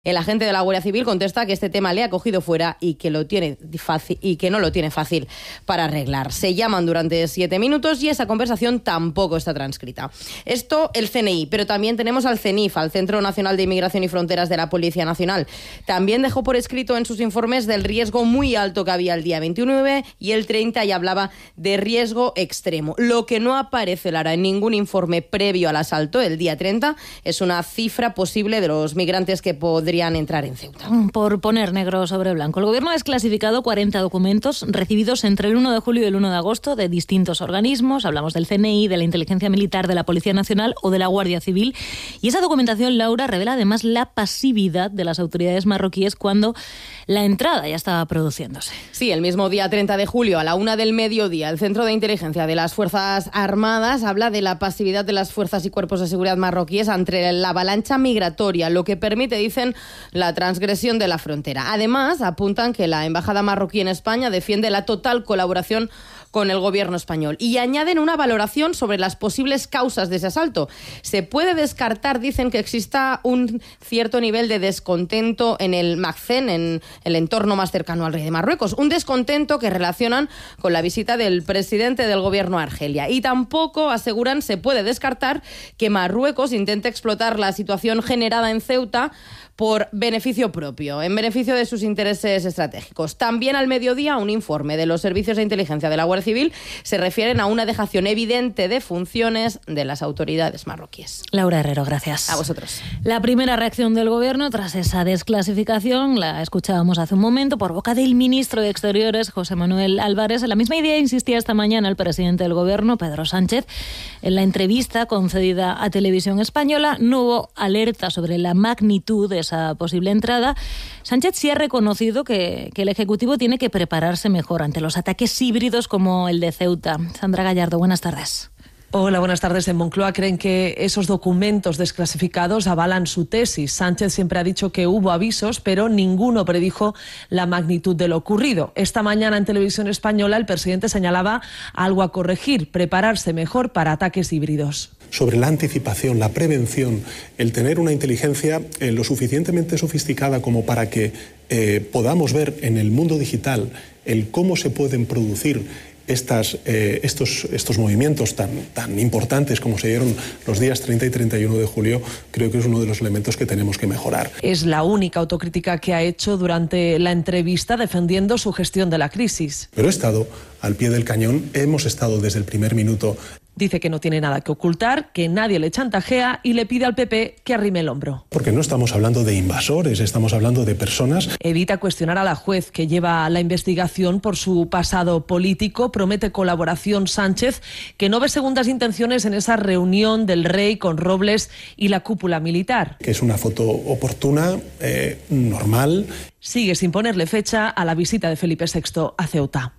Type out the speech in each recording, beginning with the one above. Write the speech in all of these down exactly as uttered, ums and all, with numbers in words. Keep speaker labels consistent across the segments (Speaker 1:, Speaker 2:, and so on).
Speaker 1: El agente de la Guardia Civil contesta que este tema le ha cogido fuera y que lo tiene fácil y que no lo tiene fácil para arreglar. Se llaman durante siete minutos y esa conversación tampoco está transcrita. Esto el C N I, pero también tenemos al CENIF, al Centro Nacional de Inmigración y Fronteras de la Policía Nacional. También dejó por escrito en sus informes del riesgo muy alto que había el día veintinueve y el treinta y hablaba de riesgo extremo. Lo que no aparece, Lara, en ningún informe previo al asalto el día treinta es una cifra posible de los migrantes que podrían entrar en Ceuta.
Speaker 2: Por poner negro sobre blanco, el Gobierno ha desclasificado cuarenta documentos recibidos entre el uno de julio y el uno de agosto de distintos organismos. Hablamos del C N I, de la Inteligencia Militar, de la Policía Nacional o de la Guardia Civil. Y esa documentación, Laura, revela además la pasividad de las autoridades marroquíes cuando la entrada ya estaba produciéndose.
Speaker 1: Sí, el mismo día treinta de julio a la una del mediodía, el Centro de Inteligencia de las Fuerzas Armadas habla de la pasividad de las fuerzas y cuerpos de seguridad marroquíes ante la avalancha migratoria, lo que permite, dicen, la transgresión de la frontera. Además, apuntan que la Embajada marroquí en España defiende la total colaboración con el gobierno español y añaden una valoración sobre las posibles causas de ese asalto. Se puede descartar, dicen, que exista un cierto nivel de descontento en el Magzen, en el entorno más cercano al rey de Marruecos, un descontento que relacionan con la visita del presidente del gobierno a Argelia. Y tampoco, aseguran, se puede descartar que Marruecos intente explotar la situación generada en Ceuta por beneficio propio, en beneficio de sus intereses estratégicos. También al mediodía, un informe de los servicios de inteligencia de la Guardia Civil se refieren a una dejación evidente de funciones de las autoridades marroquíes.
Speaker 2: Laura Herrero, gracias.
Speaker 1: A vosotros.
Speaker 2: La primera reacción del Gobierno tras esa desclasificación la escuchábamos hace un momento por boca del ministro de Exteriores, José Manuel Álvarez. En la misma idea insistía esta mañana el presidente del Gobierno, Pedro Sánchez. En la entrevista concedida a Televisión Española no hubo alerta sobre la magnitud de esa posible entrada. Sánchez sí ha reconocido que, que el Ejecutivo tiene que prepararse mejor ante los ataques híbridos como el de Ceuta. Sandra Gallardo, buenas tardes.
Speaker 3: Hola, buenas tardes. En Moncloa creen que esos documentos desclasificados avalan su tesis. Sánchez siempre ha dicho que hubo avisos, pero ninguno predijo la magnitud de lo ocurrido. Esta mañana en Televisión Española el presidente señalaba algo a corregir, prepararse mejor para ataques híbridos.
Speaker 4: Sobre la anticipación, la prevención, el tener una inteligencia eh, lo suficientemente sofisticada como para que eh, podamos ver en el mundo digital el cómo se pueden producir Estas, eh, estos, estos movimientos tan, tan importantes como se dieron los días treinta y treinta y uno de julio, creo que es uno de los elementos que tenemos que mejorar.
Speaker 3: Es la única autocrítica que ha hecho durante la entrevista defendiendo su gestión de la crisis.
Speaker 4: Pero he estado al pie del cañón, hemos estado desde el primer minuto.
Speaker 3: Dice que no tiene nada que ocultar, que nadie le chantajea y le pide al P P que arrime el hombro.
Speaker 4: Porque no estamos hablando de invasores, estamos hablando de personas.
Speaker 3: Evita cuestionar a la juez que lleva la investigación por su pasado político. Promete colaboración Sánchez, que no ve segundas intenciones en esa reunión del rey con Robles y la cúpula militar.
Speaker 4: Que es una foto oportuna, eh, normal.
Speaker 3: Sigue sin ponerle fecha a la visita de Felipe sexto a Ceuta.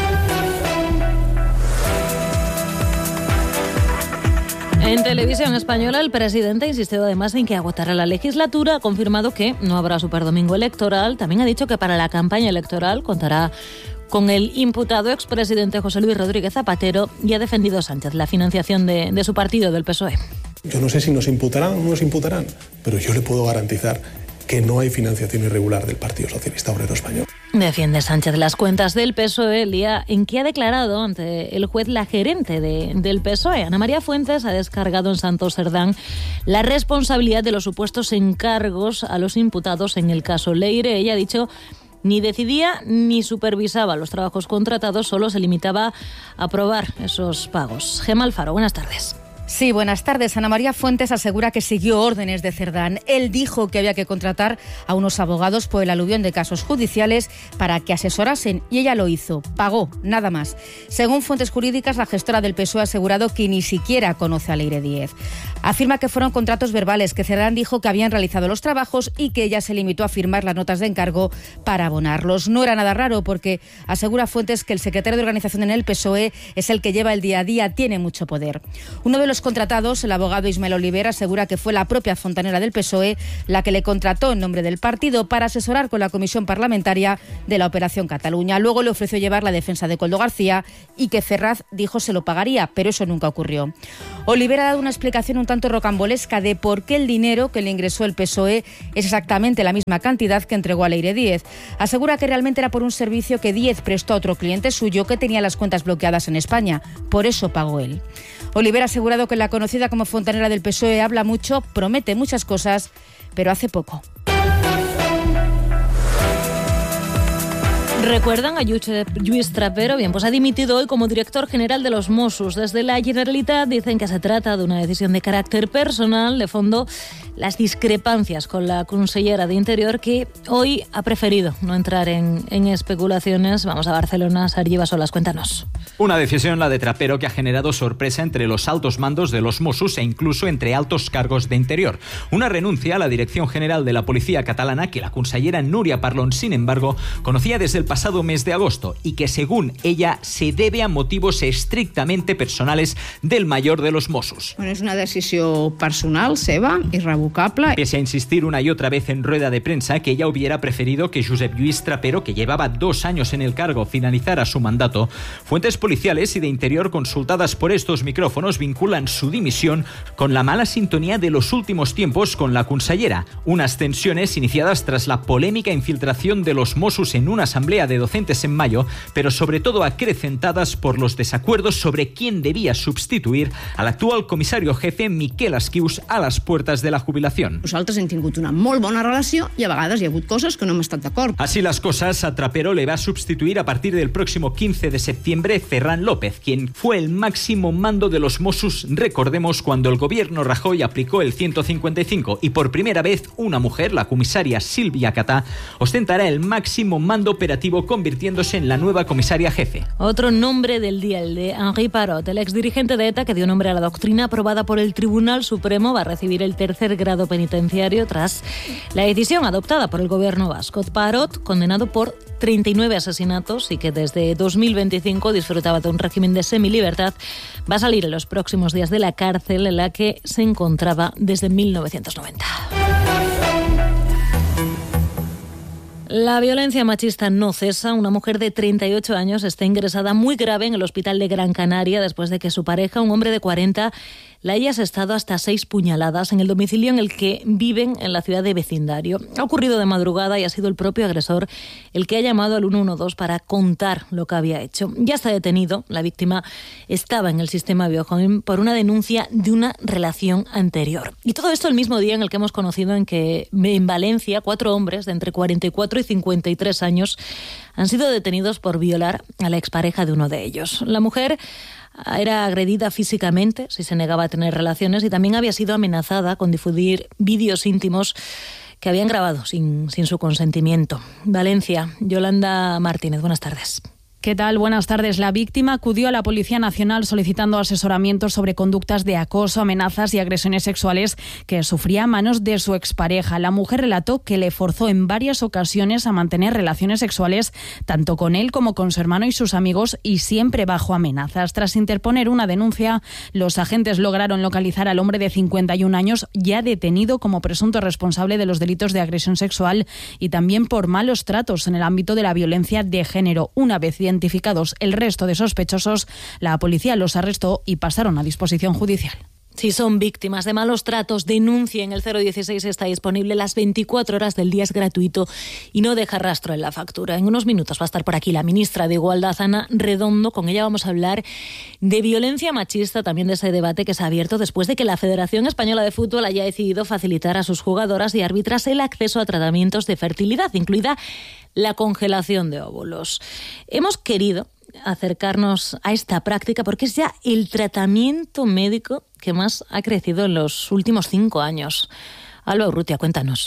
Speaker 2: En Televisión Española, el presidente ha insistido además en que agotará la legislatura, ha confirmado que no habrá superdomingo electoral, también ha dicho que para la campaña electoral contará con el imputado expresidente José Luis Rodríguez Zapatero y ha defendido Sánchez la financiación de, de su partido, del P S O E.
Speaker 4: Yo no sé si nos imputarán o no nos imputarán, pero yo le puedo garantizar que no hay financiación irregular del Partido Socialista Obrero Español.
Speaker 2: Defiende Sánchez las cuentas del P S O E el día en que ha declarado ante el juez la gerente de, del P S O E. Ana María Fuentes ha descargado en Santos Cerdán la responsabilidad de los supuestos encargos a los imputados en el caso Leire. Ella ha dicho ni decidía ni supervisaba los trabajos contratados, solo se limitaba a aprobar esos pagos. Gemma Alfaro, buenas tardes.
Speaker 5: Sí, buenas tardes. Ana María Fuentes asegura que siguió órdenes de Cerdán. Él dijo que había que contratar a unos abogados por el aluvión de casos judiciales para que asesorasen y ella lo hizo. Pagó, nada más. Según fuentes jurídicas, la gestora del P S O E ha asegurado que ni siquiera conoce a Leire Díez. Afirma que fueron contratos verbales, que Cerdán dijo que habían realizado los trabajos y que ella se limitó a firmar las notas de encargo para abonarlos. No era nada raro porque asegura Fuentes que el secretario de organización en el P S O E es el que lleva el día a día, tiene mucho poder. Uno de los los contratados, el abogado Ismael Oliver asegura que fue la propia fontanera del P S O E la que le contrató en nombre del partido para asesorar con la comisión parlamentaria de la Operación Cataluña. Luego le ofreció llevar la defensa de Koldo García y que Ferraz dijo se lo pagaría, pero eso nunca ocurrió. Oliver ha dado una explicación un tanto rocambolesca de por qué el dinero que le ingresó el P S O E es exactamente la misma cantidad que entregó a Leire Díez. Asegura que realmente era por un servicio que Díez prestó a otro cliente suyo que tenía las cuentas bloqueadas en España. Por eso pagó él. Oliver ha asegurado que la conocida como fontanera del P S O E habla mucho, promete muchas cosas, pero hace poco.
Speaker 2: ¿Recuerdan a Josep Lluís Trapero? Bien, pues ha dimitido hoy como director general de los Mossos. Desde la Generalitat dicen que se trata de una decisión de carácter personal. De fondo, las discrepancias con la consellera de Interior, que hoy ha preferido no entrar en, en especulaciones. Vamos a Barcelona. Sergi Basolas, cuéntanos.
Speaker 6: Una decisión, la de Trapero, que ha generado sorpresa entre los altos mandos de los Mossos e incluso entre altos cargos de Interior. Una renuncia a la dirección general de la Policía Catalana que la consellera Núria Parlon, sin embargo, conocía desde el pasado mes de agosto y que, según ella, se debe a motivos estrictamente personales del mayor de los Mossos.
Speaker 7: Bueno, és una decisió personal seva, irrevocable.
Speaker 6: Pese a insistir una y otra vez en rueda de prensa que ella hubiera preferido que Josep Lluís Trapero, que llevaba dos años en el cargo, finalizara su mandato, fuentes policiales y de Interior consultadas por estos micrófonos vinculan su dimisión con la mala sintonía de los últimos tiempos con la consellera. Unas tensiones iniciadas tras la polémica infiltración de los Mossos en una asamblea de docentes en mayo, pero sobre todo acrecentadas por los desacuerdos sobre quién debía sustituir al actual comisario jefe Miquel Esquius a las puertas de la jubilación.
Speaker 7: Nosaltres hem tingut una molt bona relació i a vegades hi ha hagut coses que no hem estat d'acord.
Speaker 6: Así las cosas, a Trapero le va a sustituir a partir del próximo quince de septiembre Ferran López, quien fue el máximo mando de los Mossos, recordemos, cuando el gobierno Rajoy aplicó el ciento cincuenta y cinco y por primera vez una mujer, la comisaria Sílvia Catà, ostentará el máximo mando operativo, convirtiéndose en la nueva comisaria jefe.
Speaker 2: Otro nombre del día, el de Henri Parot, el exdirigente de ETA que dio nombre a la doctrina aprobada por el Tribunal Supremo, va a recibir el tercer grado penitenciario tras la decisión adoptada por el gobierno vasco. Parot, condenado por treinta y nueve asesinatos y que desde dos mil veinticinco disfrutaba de un régimen de semilibertad, va a salir en los próximos días de la cárcel en la que se encontraba desde mil novecientos noventa. La violencia machista no cesa. Una mujer de treinta y ocho años está ingresada muy grave en el hospital de Gran Canaria después de que su pareja, un hombre de cuarenta, la haya asestado hasta seis puñaladas en el domicilio en el que viven en la ciudad de vecindario. Ha ocurrido de madrugada y ha sido el propio agresor el que ha llamado al ciento doce para contar lo que había hecho. Ya está detenido. La víctima estaba en el sistema Biojoin por una denuncia de una relación anterior. Y todo esto el mismo día en el que hemos conocido en que en Valencia cuatro hombres de entre cuarenta y cuatro y cincuenta y tres años han sido detenidos por violar a la expareja de uno de ellos. La mujer era agredida físicamente si se negaba a tener relaciones y también había sido amenazada con difundir vídeos íntimos que habían grabado sin, sin su consentimiento. Valencia, Yolanda Martínez, buenas tardes.
Speaker 8: ¿Qué tal? Buenas tardes. La víctima acudió a la Policía Nacional solicitando asesoramiento sobre conductas de acoso, amenazas y agresiones sexuales que sufría a manos de su expareja. La mujer relató que le forzó en varias ocasiones a mantener relaciones sexuales tanto con él como con su hermano y sus amigos, y siempre bajo amenazas. Tras interponer una denuncia, los agentes lograron localizar al hombre de cincuenta y un años, ya detenido como presunto responsable de los delitos de agresión sexual y también por malos tratos en el ámbito de la violencia de género. Una vez identificados el resto de sospechosos, la policía los arrestó y pasaron a disposición judicial.
Speaker 2: Si son víctimas de malos tratos, denuncien. El cero dieciséis está disponible las veinticuatro horas del día, es gratuito y no deja rastro en la factura. En unos minutos va a estar por aquí la ministra de Igualdad, Ana Redondo. Con ella vamos a hablar de violencia machista, también de ese debate que se ha abierto después de que la Federación Española de Fútbol haya decidido facilitar a sus jugadoras y árbitras el acceso a tratamientos de fertilidad, incluida la congelación de óvulos. Hemos querido acercarnos a esta práctica porque es ya el tratamiento médico que más ha crecido en los últimos cinco años. Alba Urrutia, cuéntanos.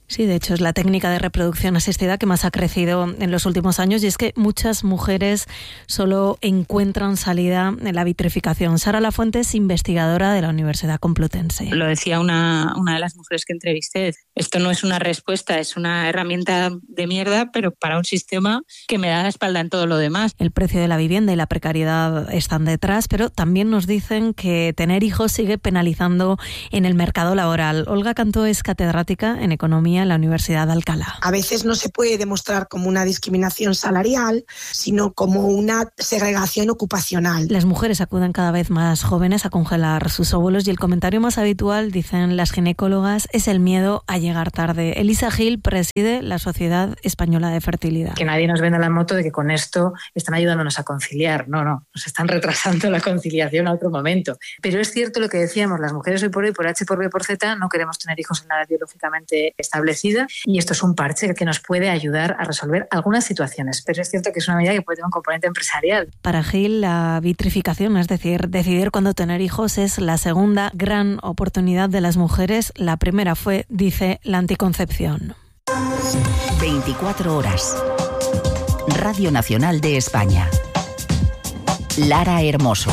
Speaker 2: Sí, de hecho es la técnica de reproducción asistida que más ha crecido en los últimos años y es que muchas mujeres solo encuentran salida en la vitrificación. Sara Lafuente es investigadora de la Universidad Complutense.
Speaker 9: Lo decía una, una de las mujeres que entrevisté, esto no es una respuesta, es una herramienta de mierda, pero para un sistema que me da la espalda en todo lo demás.
Speaker 2: El precio de la vivienda y la precariedad están detrás, pero también nos dicen que tener hijos sigue penalizando en el mercado laboral. Olga Cantó es catedrática en Economía en la Universidad de Alcalá.
Speaker 10: A veces no se puede demostrar como una discriminación salarial, sino como una segregación ocupacional.
Speaker 2: Las mujeres acuden cada vez más jóvenes a congelar sus óvulos y el comentario más habitual, dicen las ginecólogas, es el miedo a llegar tarde. Elisa Gil preside la Sociedad Española de Fertilidad.
Speaker 11: Que nadie nos venda la moto de que con esto están ayudándonos a conciliar. No, no, nos están retrasando la conciliación a otro momento. Pero es cierto lo que decíamos, las mujeres hoy por hoy, por H, por B, por Z, no queremos tener hijos en la edad biológicamente establecida y esto es un parche que nos puede ayudar a resolver algunas situaciones, pero es cierto que es una medida que puede tener un componente empresarial.
Speaker 2: Para Gil, la vitrificación, es decir, decidir cuándo tener hijos, es la segunda gran oportunidad de las mujeres. La primera fue, dice, la anticoncepción.
Speaker 12: veinticuatro horas. Radio Nacional de España. Lara Hermoso.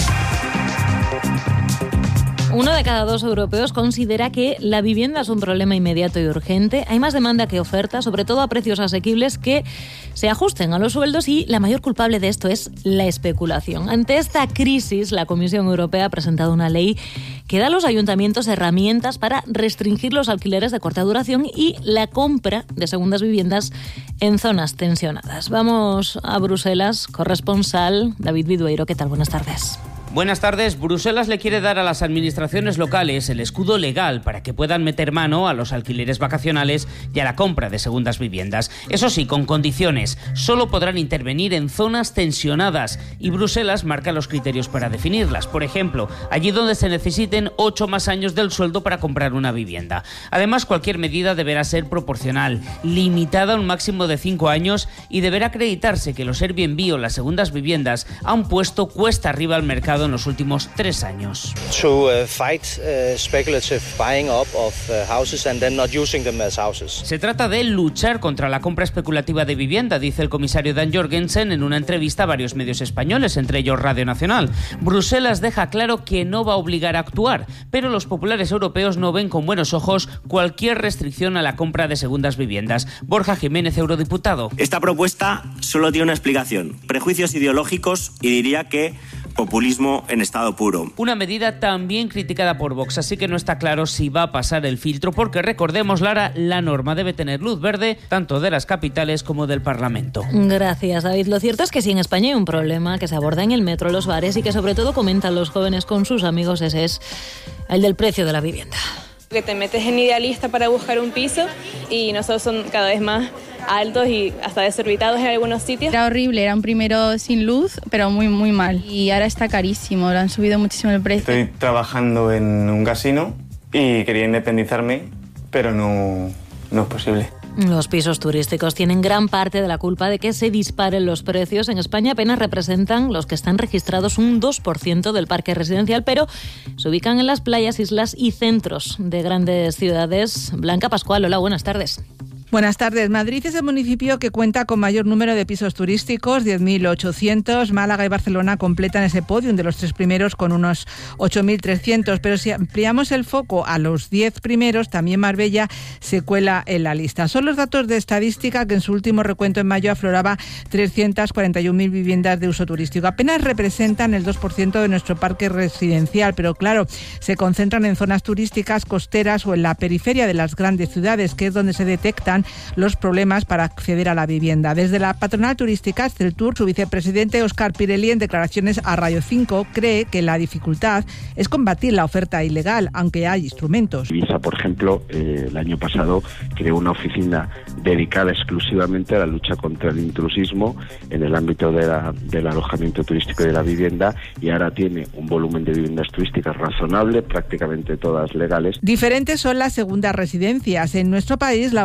Speaker 2: Uno de cada dos europeos considera que la vivienda es un problema inmediato y urgente. Hay más demanda que oferta, sobre todo a precios asequibles que se ajusten a los sueldos y la mayor culpable de esto es la especulación. Ante esta crisis, la Comisión Europea ha presentado una ley que da a los ayuntamientos herramientas para restringir los alquileres de corta duración y la compra de segundas viviendas en zonas tensionadas. Vamos a Bruselas, corresponsal David Vidueiro. ¿Qué tal? Buenas tardes.
Speaker 13: Buenas tardes. Bruselas le quiere dar a las administraciones locales el escudo legal para que puedan meter mano a los alquileres vacacionales y a la compra de segundas viviendas. Eso sí, con condiciones. Solo podrán intervenir en zonas tensionadas y Bruselas marca los criterios para definirlas. Por ejemplo, allí donde se necesiten ocho más años del sueldo para comprar una vivienda. Además, cualquier medida deberá ser proporcional, limitada a un máximo de cinco años y deberá acreditarse que los Airbnb o las segundas viviendas han puesto cuesta arriba al mercado en los últimos tres años.
Speaker 14: To uh, fight uh, speculative buying up of uh, houses and then not using them as houses.
Speaker 13: Se trata de luchar contra la compra especulativa de vivienda, dice el comisario Dan Jorgensen en una entrevista a varios medios españoles, entre ellos Radio Nacional. Bruselas deja claro que no va a obligar a actuar, pero los populares europeos no ven con buenos ojos cualquier restricción a la compra de segundas viviendas. Borja Jiménez, eurodiputado.
Speaker 15: Esta propuesta solo tiene una explicación: prejuicios ideológicos y diría que populismo en estado puro.
Speaker 13: Una medida también criticada por Vox, así que no está claro si va a pasar el filtro, porque recordemos, Lara, la norma debe tener luz verde tanto de las capitales como del Parlamento.
Speaker 2: Gracias, David. Lo cierto es que si en España hay un problema que se aborda en el metro, los bares y que sobre todo comentan los jóvenes con sus amigos, ese es el del precio de la vivienda.
Speaker 16: Que te metes en idealista para buscar un piso y nosotros son cada vez más altos y hasta desorbitados en algunos sitios.
Speaker 17: Era horrible, era un primero sin luz, pero muy muy mal. Y ahora está carísimo, lo han subido muchísimo el precio.
Speaker 18: Estoy trabajando en un casino y quería independizarme, pero no, no es posible.
Speaker 2: Los pisos turísticos tienen gran parte de la culpa de que se disparen los precios. En España apenas representan, los que están registrados, un dos por ciento del parque residencial, pero se ubican en las playas, islas y centros de grandes ciudades. Blanca Pascual, hola, buenas tardes.
Speaker 19: Buenas tardes. Madrid es el municipio que cuenta con mayor número de pisos turísticos, diez mil ochocientos. Málaga y Barcelona completan ese podium de los tres primeros con unos ocho mil trescientos. Pero si ampliamos el foco a los diez primeros, también Marbella se cuela en la lista. Son los datos de estadística que en su último recuento en mayo afloraba trescientas cuarenta y una mil viviendas de uso turístico. Apenas representan el dos por ciento de nuestro parque residencial, pero claro, se concentran en zonas turísticas costeras o en la periferia de las grandes ciudades, que es donde se detectan los problemas para acceder a la vivienda. Desde la patronal turística Exceltur, su vicepresidente Óscar Pirelli, en declaraciones a Radio cinco, cree que la dificultad es combatir la oferta ilegal, aunque hay instrumentos.
Speaker 20: Ibiza, por ejemplo, eh, el año pasado creó una oficina dedicada exclusivamente a la lucha contra el intrusismo en el ámbito de la, del alojamiento turístico y de la vivienda, y ahora tiene un volumen de viviendas turísticas razonable, prácticamente todas legales.
Speaker 19: Diferentes son las segundas residencias. En nuestro país, la última encuesta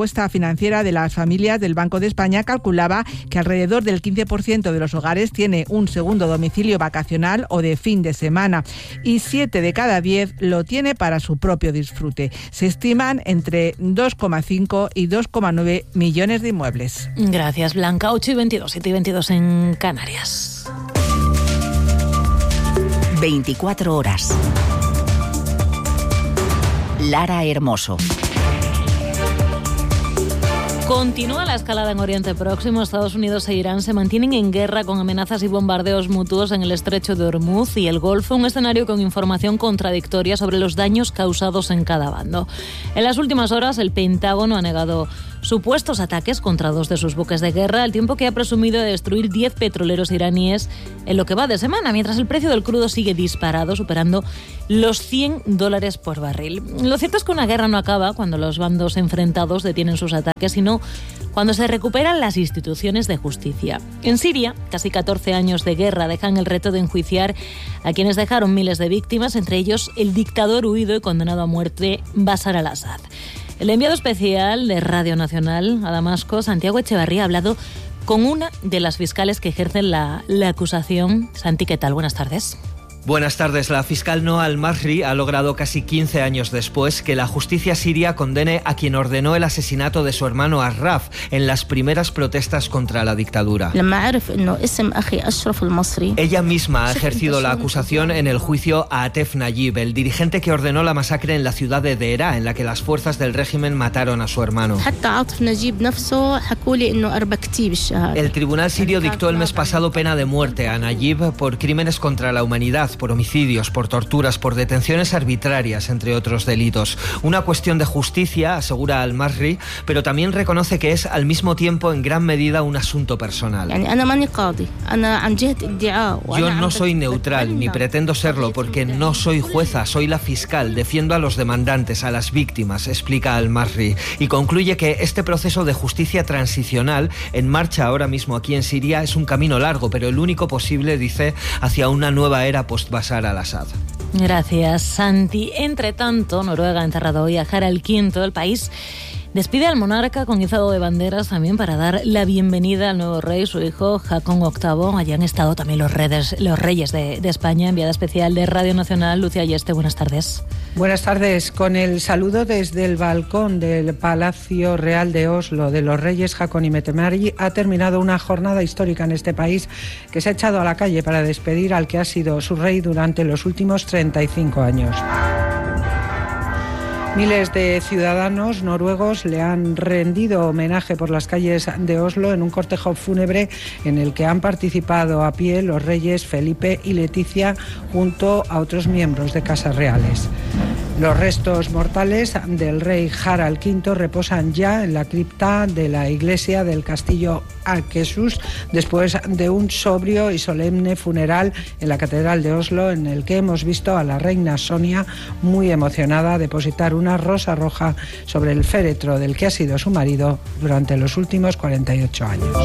Speaker 19: encuesta financiera de las familias del Banco de España calculaba que alrededor del quince por ciento de los hogares tiene un segundo domicilio vacacional o de fin de semana y siete de cada diez lo tiene para su propio disfrute. Se estiman entre dos coma cinco y dos coma nueve millones de inmuebles.
Speaker 2: Gracias, Blanca. ocho y veintidós, siete y veintidós en Canarias.
Speaker 12: veinticuatro horas. Lara Hermoso.
Speaker 2: Continúa la escalada en Oriente Próximo. Estados Unidos e Irán se mantienen en guerra con amenazas y bombardeos mutuos en el estrecho de Hormuz y el Golfo, un escenario con información contradictoria sobre los daños causados en cada bando. En las últimas horas, el Pentágono ha negado supuestos ataques contra dos de sus buques de guerra, al tiempo que ha presumido de destruir diez petroleros iraníes en lo que va de semana, mientras el precio del crudo sigue disparado, superando los cien dólares por barril. Lo cierto es que una guerra no acaba cuando los bandos enfrentados detienen sus ataques, sino cuando se recuperan las instituciones de justicia. En Siria, casi catorce años de guerra dejan el reto de enjuiciar a quienes dejaron miles de víctimas, entre ellos el dictador huido y condenado a muerte Bashar al-Assad. El enviado especial de Radio Nacional a Damasco, Santiago Echevarría, ha hablado con una de las fiscales que ejercen la, la acusación. Santi, ¿qué tal? Buenas tardes.
Speaker 21: Buenas tardes. La fiscal Noa Al-Masri ha logrado casi quince años después que la justicia siria condene a quien ordenó el asesinato de su hermano Arraf en las primeras protestas contra la dictadura. Ella misma ha ejercido la acusación en el juicio a Atef Nayib, el dirigente que ordenó la masacre en la ciudad de Deraa, en la que las fuerzas del régimen mataron a su hermano. El tribunal sirio dictó el mes pasado pena de muerte a Nayib por crímenes contra la humanidad, por homicidios, por torturas, por detenciones arbitrarias, entre otros delitos. Una cuestión de justicia, asegura Al-Masri, pero también reconoce que es al mismo tiempo en gran medida un asunto personal. Yo no soy neutral, ni pretendo serlo, porque no soy jueza, soy la fiscal, defiendo a los demandantes, a las víctimas, explica Al-Masri, y concluye que este proceso de justicia transicional, en marcha ahora mismo aquí en Siria, es un camino largo, pero el único posible, dice, hacia una nueva era post Bashar al-Assad.
Speaker 2: Gracias, Santi. Entre tanto, Noruega ha enterrado hoy a Harald quinto. El país despide al monarca con izado de banderas también para dar la bienvenida al nuevo rey, su hijo Haakon octavo. Allí han estado también los reyes, los reyes de, de España. Enviada especial de Radio Nacional, Lucia Yeste, buenas tardes.
Speaker 22: Buenas tardes. Con el saludo desde el balcón del Palacio Real de Oslo de los reyes Haakon y Mette-Marit, ha terminado una jornada histórica en este país que se ha echado a la calle para despedir al que ha sido su rey durante los últimos treinta y cinco años. Miles de ciudadanos noruegos le han rendido homenaje por las calles de Oslo en un cortejo fúnebre en el que han participado a pie los reyes Felipe y Leticia junto a otros miembros de casas reales. Los restos mortales del rey Harald quinto reposan ya en la cripta de la iglesia del castillo Akershus después de un sobrio y solemne funeral en la catedral de Oslo, en el que hemos visto a la reina Sonia muy emocionada depositar una rosa roja sobre el féretro del que ha sido su marido durante los últimos cuarenta y ocho años.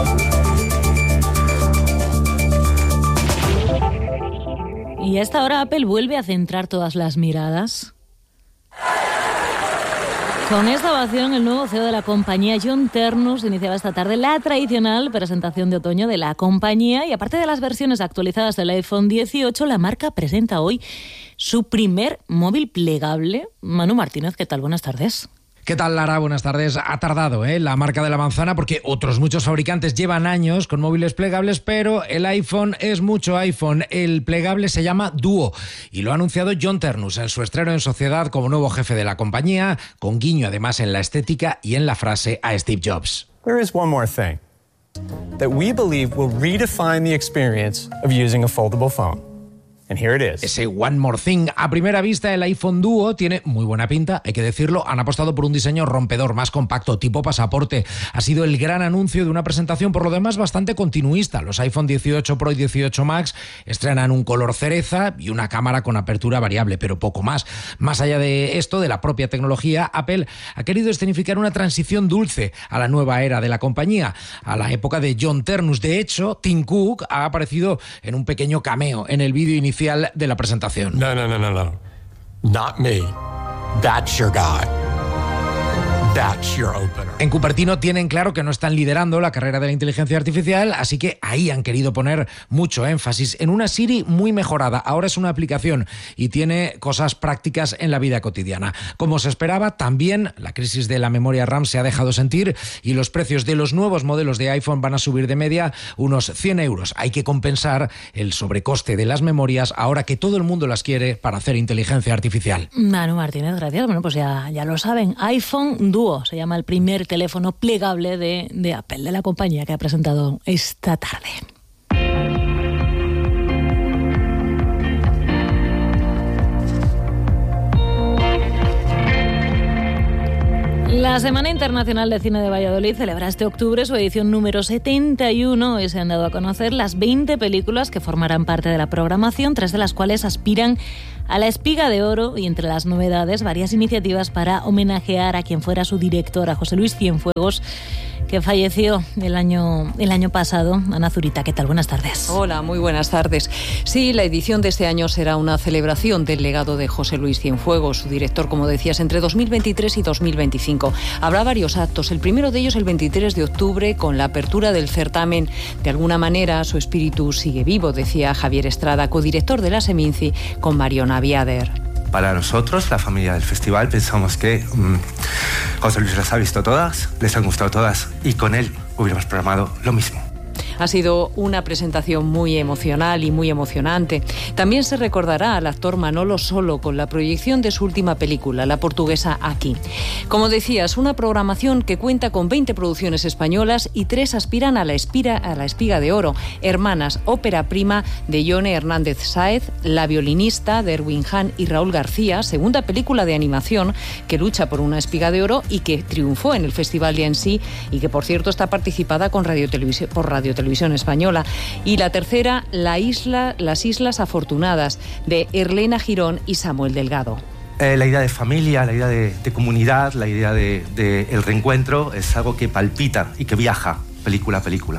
Speaker 2: Y a esta hora Apple vuelve a centrar todas las miradas. Con esta ovación, el nuevo C E O de la compañía, John Ternus, iniciaba esta tarde la tradicional presentación de otoño de la compañía. Y aparte de las versiones actualizadas del iPhone dieciocho, la marca presenta hoy su primer móvil plegable. Manu Martínez, ¿qué tal? Buenas tardes.
Speaker 23: ¿Qué tal, Lara? Buenas tardes. Ha tardado ¿eh? la marca de la manzana porque otros muchos fabricantes llevan años con móviles plegables, pero el iPhone es mucho iPhone. El plegable se llama Duo y lo ha anunciado John Ternus en su estreno en sociedad como nuevo jefe de la compañía, con guiño además en la estética y en la frase a Steve Jobs.
Speaker 24: There is one more thing that we believe will redefine the experience of using a foldable phone. And here it is.
Speaker 23: Ese One More Thing. A primera vista, el iPhone Duo tiene muy buena pinta, hay que decirlo. Han apostado por un diseño rompedor, más compacto, tipo pasaporte. Ha sido el gran anuncio de una presentación, por lo demás, bastante continuista. Los iPhone dieciocho Pro y dieciocho Max estrenan un color cereza y una cámara con apertura variable, pero poco más. Más allá de esto, de la propia tecnología, Apple ha querido escenificar una transición dulce a la nueva era de la compañía, a la época de John Ternus. De hecho, Tim Cook ha aparecido en un pequeño cameo en el vídeo inicial de la presentación.
Speaker 24: No, no, no, no, no. Not me. That's your guy.
Speaker 23: That's your opener. En Cupertino tienen claro que no están liderando la carrera de la inteligencia artificial, así que ahí han querido poner mucho énfasis en una Siri muy mejorada. Ahora es una aplicación y tiene cosas prácticas en la vida cotidiana. Como se esperaba, también la crisis de la memoria RAM se ha dejado sentir y los precios de los nuevos modelos de iPhone van a subir de media unos cien euros. Hay que compensar el sobrecoste de las memorias ahora que todo el mundo las quiere para hacer inteligencia artificial.
Speaker 2: Manu Martínez, gracias. Bueno, pues ya, ya lo saben. iPhone Duo se llama el primer teléfono plegable de, de Apple, de la compañía que ha presentado esta tarde. La Semana Internacional de Cine de Valladolid celebra este octubre su edición número setenta y uno y se han dado a conocer las veinte películas que formarán parte de la programación, tres de las cuales aspiran a la Espiga de Oro y entre las novedades varias iniciativas para homenajear a quien fuera su director, a José Luis Cienfuegos, que falleció el año, el año pasado. Ana Zurita, ¿qué tal? Buenas tardes.
Speaker 1: Hola, muy buenas tardes. Sí, la edición de este año será una celebración del legado de José Luis Cienfuegos, su director, como decías, entre dos mil veintitrés y dos mil veinticinco. Habrá varios actos. El primero de ellos el veintitrés de octubre, con la apertura del certamen. De alguna manera, su espíritu sigue vivo, decía Javier Estrada, codirector de la Seminci, con Mariona Viader.
Speaker 3: Para nosotros, la familia del festival, pensamos que um, José Luis las ha visto todas, les han gustado todas y con él hubiéramos programado lo mismo.
Speaker 1: Ha sido una presentación muy emocional y muy emocionante. También se recordará al actor Manolo Solo con la proyección de su última película, la portuguesa Aquí. Como decías, una programación que cuenta con veinte producciones españolas y tres aspiran a la, espira, a la Espiga de Oro. Hermanas, ópera prima de Yone Hernández Sáez, La violinista de Erwin Hahn y Raúl García, segunda película de animación que lucha por una Espiga de Oro y que triunfó en el Festival de Annecy y que, por cierto, está participada con Radio Televisión, por Radio Televisión Española. Y la tercera, la isla, Las Islas Afortunadas, de Erlena Girón y Samuel Delgado.
Speaker 3: Eh, la idea de familia, la idea de, de comunidad, la idea de, de el reencuentro es algo que palpita y que viaja película a película.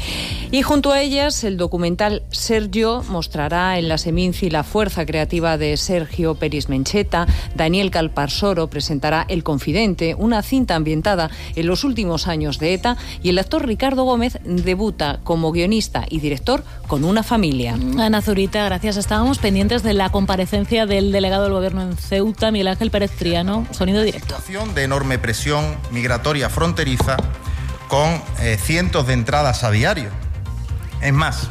Speaker 1: Y junto a ellas, el documental Sergio mostrará en la Seminci la fuerza creativa de Sergio Peris Mencheta. Daniel Calparsoro presentará El Confidente, una cinta ambientada en los últimos años de ETA, y el actor Ricardo Gómez debuta como guionista y director con Una familia.
Speaker 2: Ana Zurita, gracias. Estábamos pendientes de la comparecencia del delegado del Gobierno en Ceuta, Miguel Ángel Pérez Triano. Sonido directo.
Speaker 4: Situación de enorme presión migratoria fronteriza con eh, cientos de entradas a diario. Es más,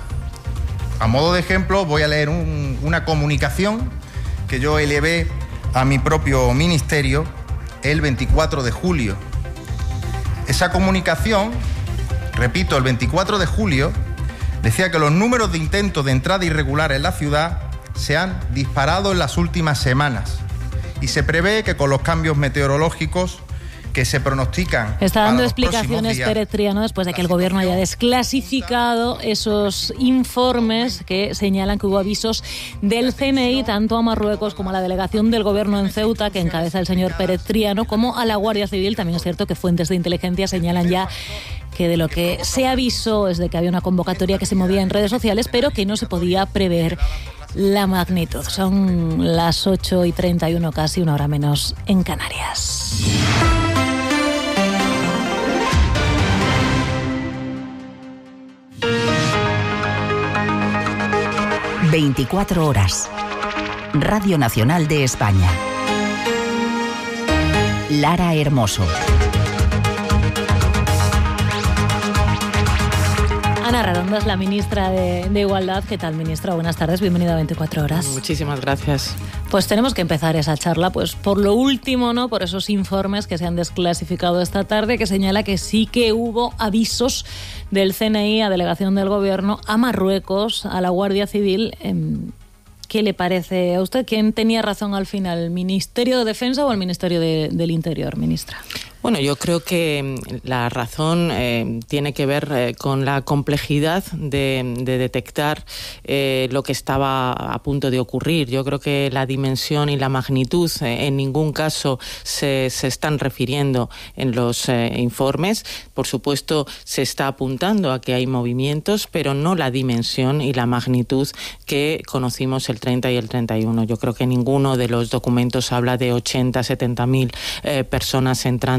Speaker 4: a modo de ejemplo, voy a leer un, una comunicación que yo elevé a mi propio ministerio el veinticuatro de julio. Esa comunicación, repito, el veinticuatro de julio, decía que los números de intentos de entrada irregular en la ciudad se han disparado en las últimas semanas y se prevé que con los cambios meteorológicos que se pronostican.
Speaker 2: Está dando explicaciones Pérez Triano después de que el Gobierno haya desclasificado esos informes que señalan que hubo avisos del C N I tanto a Marruecos como a la delegación del Gobierno en Ceuta, que encabeza el señor Pérez Triano, como a la Guardia Civil. También es cierto que fuentes de inteligencia señalan ya que de lo que se avisó es de que había una convocatoria que se movía en redes sociales, pero que no se podía prever la magnitud. Son las ocho y treinta y uno, casi una hora menos en Canarias.
Speaker 12: veinticuatro horas. Radio Nacional de España. Lara Hermoso.
Speaker 2: Ana Redonda es la ministra de, de Igualdad. ¿Qué tal, ministra? Buenas tardes, bienvenida a veinticuatro horas.
Speaker 5: Muchísimas gracias.
Speaker 2: Pues tenemos que empezar esa charla, pues por lo último, ¿no? Por esos informes que se han desclasificado esta tarde, que señala que sí que hubo avisos del C N I a delegación del Gobierno, a Marruecos, a la Guardia Civil. ¿Qué le parece a usted? ¿Quién tenía razón al final, el Ministerio de Defensa o el Ministerio de, del Interior, ministra?
Speaker 5: Bueno, yo creo que la razón eh, tiene que ver eh, con la complejidad de, de detectar eh, lo que estaba a punto de ocurrir. Yo creo que la dimensión y la magnitud eh, en ningún caso se, se están refiriendo en los eh, informes. Por supuesto, se está apuntando a que hay movimientos, pero no la dimensión y la magnitud que conocimos el treinta y el treinta y uno. Yo creo que ninguno de los documentos habla de ochenta, setenta mil eh, personas entrando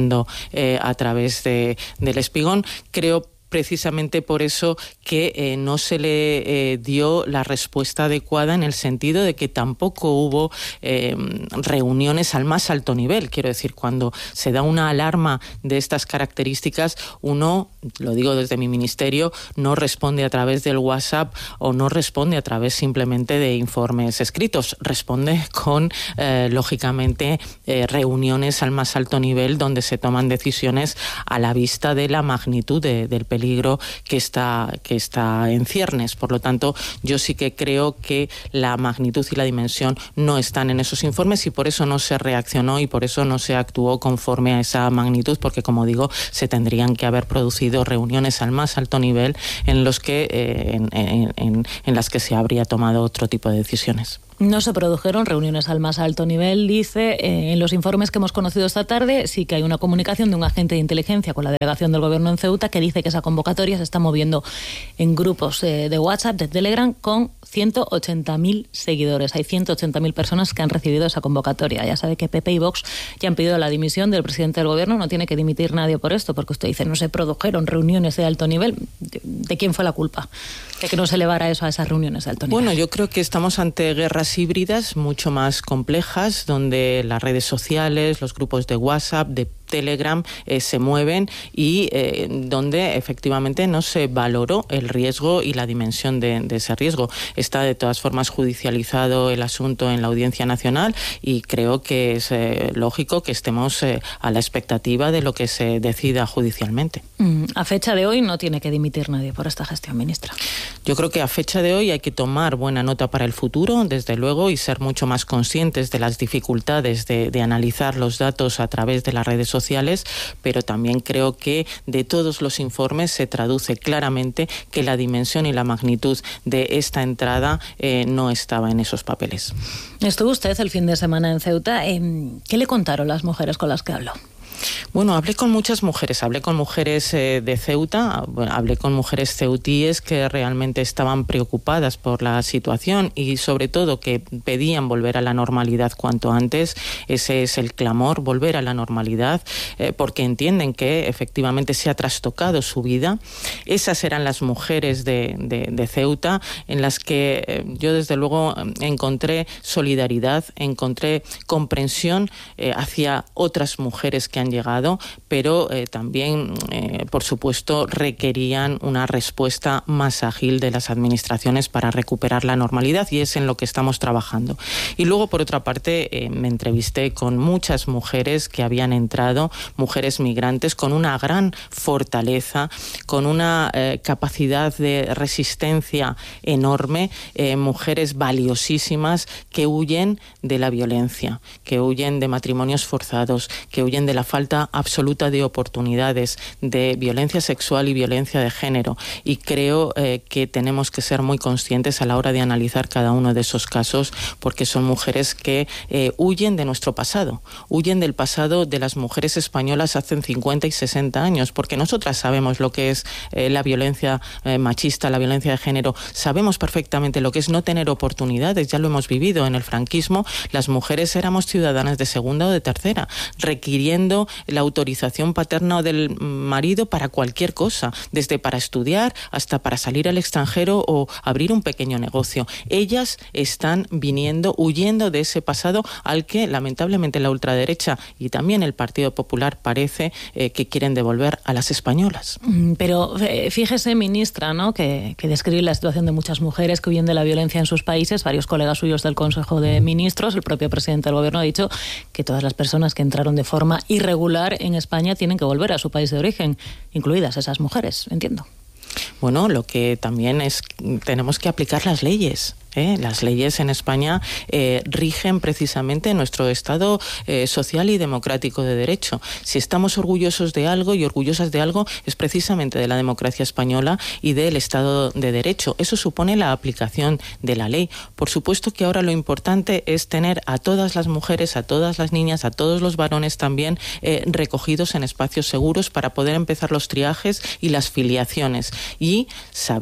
Speaker 5: difundiendo eh, a través de, del Espigón. Creo precisamente por eso que eh, no se le eh, dio la respuesta adecuada, en el sentido de que tampoco hubo eh, reuniones al más alto nivel. Quiero decir, cuando se da una alarma de estas características, uno, lo digo desde mi ministerio, no responde a través del WhatsApp o no responde a través simplemente de informes escritos, responde con, eh, lógicamente, eh, reuniones al más alto nivel donde se toman decisiones a la vista de la magnitud de, del peligro peligro que está, que está en ciernes. Por lo tanto, yo sí que creo que la magnitud y la dimensión no están en esos informes, y por eso no se reaccionó y por eso no se actuó conforme a esa magnitud, porque, como digo, se tendrían que haber producido reuniones al más alto nivel en, los que, eh, en, en, en, en las que se habría tomado otro tipo de decisiones.
Speaker 2: No se produjeron reuniones al más alto nivel, dice. Eh, en los informes que hemos conocido esta tarde sí que hay una comunicación de un agente de inteligencia con la delegación del gobierno en Ceuta que dice que esa convocatoria se está moviendo en grupos eh, de WhatsApp, de Telegram, con ciento ochenta mil seguidores. Hay ciento ochenta mil personas que han recibido esa convocatoria. Ya sabe que P P y Vox ya han pedido la dimisión del presidente del gobierno. No tiene que dimitir nadie por esto, porque usted dice no se produjeron reuniones de alto nivel. ¿De, de quién fue la culpa de que no se elevara eso a esas reuniones de alto nivel?
Speaker 5: Bueno, yo creo que estamos ante guerras híbridas mucho más complejas, donde las redes sociales, los grupos de WhatsApp, de Telegram eh, se mueven y eh, donde efectivamente no se valoró el riesgo y la dimensión de, de ese riesgo. Está de todas formas judicializado el asunto en la Audiencia Nacional y creo que es eh, lógico que estemos eh, a la expectativa de lo que se decida judicialmente.
Speaker 2: Mm, a fecha de hoy no tiene que dimitir nadie por esta gestión, ministra.
Speaker 5: Yo creo que a fecha de hoy hay que tomar buena nota para el futuro, desde luego, y ser mucho más conscientes de las dificultades de, de analizar los datos a través de las redes sociales. sociales, pero también creo que de todos los informes se traduce claramente que la dimensión y la magnitud de esta entrada eh, no estaba en esos papeles.
Speaker 2: Estuvo usted el fin de semana en Ceuta. ¿Qué le contaron las mujeres con las que habló?
Speaker 5: Bueno, hablé con muchas mujeres, hablé con mujeres eh, de Ceuta, bueno, hablé con mujeres ceutíes que realmente estaban preocupadas por la situación y sobre todo que pedían volver a la normalidad cuanto antes. Ese es el clamor, volver a la normalidad, eh, porque entienden que efectivamente se ha trastocado su vida. Esas eran las mujeres de, de, de Ceuta, en las que eh, yo desde luego encontré solidaridad, encontré comprensión eh, hacia otras mujeres que han llegado, pero eh, también, eh, por supuesto, requerían una respuesta más ágil de las administraciones para recuperar la normalidad, y es en lo que estamos trabajando. Y luego, por otra parte, eh, me entrevisté con muchas mujeres que habían entrado, mujeres migrantes con una gran fortaleza, con una eh, capacidad de resistencia enorme, eh, mujeres valiosísimas que huyen de la violencia, que huyen de matrimonios forzados, que huyen de la falta absoluta de oportunidades, de violencia sexual y violencia de género. Y creo eh, que tenemos que ser muy conscientes a la hora de analizar cada uno de esos casos, porque son mujeres que eh, huyen de nuestro pasado, huyen del pasado de las mujeres españolas hace cincuenta y sesenta años, porque nosotras sabemos lo que es eh, la violencia eh, machista, la violencia de género, sabemos perfectamente lo que es no tener oportunidades, ya lo hemos vivido en el franquismo. Las mujeres éramos ciudadanas de segunda o de tercera, requiriendo la autorización paterna o del marido para cualquier cosa, desde para estudiar hasta para salir al extranjero o abrir un pequeño negocio. Ellas están viniendo, huyendo de ese pasado al que lamentablemente la ultraderecha y también el Partido Popular parece eh, que quieren devolver a las españolas.
Speaker 2: Pero fíjese, ministra, ¿no?, que, que describe la situación de muchas mujeres que huyen de la violencia en sus países. Varios colegas suyos del Consejo de Ministros, el propio presidente del Gobierno, ha dicho que todas las personas que entraron de forma irregular en España tienen que volver a su país de origen, incluidas esas mujeres, entiendo.
Speaker 5: Bueno, lo que también es, tenemos que aplicar las leyes. ¿Eh? Las leyes en España eh, rigen precisamente nuestro Estado eh, social y democrático de derecho. Si estamos orgullosos de algo y orgullosas de algo, es precisamente de la democracia española y del Estado de Derecho. Eso supone la aplicación de la ley. Por supuesto que ahora lo importante es tener a todas las mujeres, a todas las niñas, a todos los varones también eh, recogidos en espacios seguros para poder empezar los triajes y las filiaciones y saber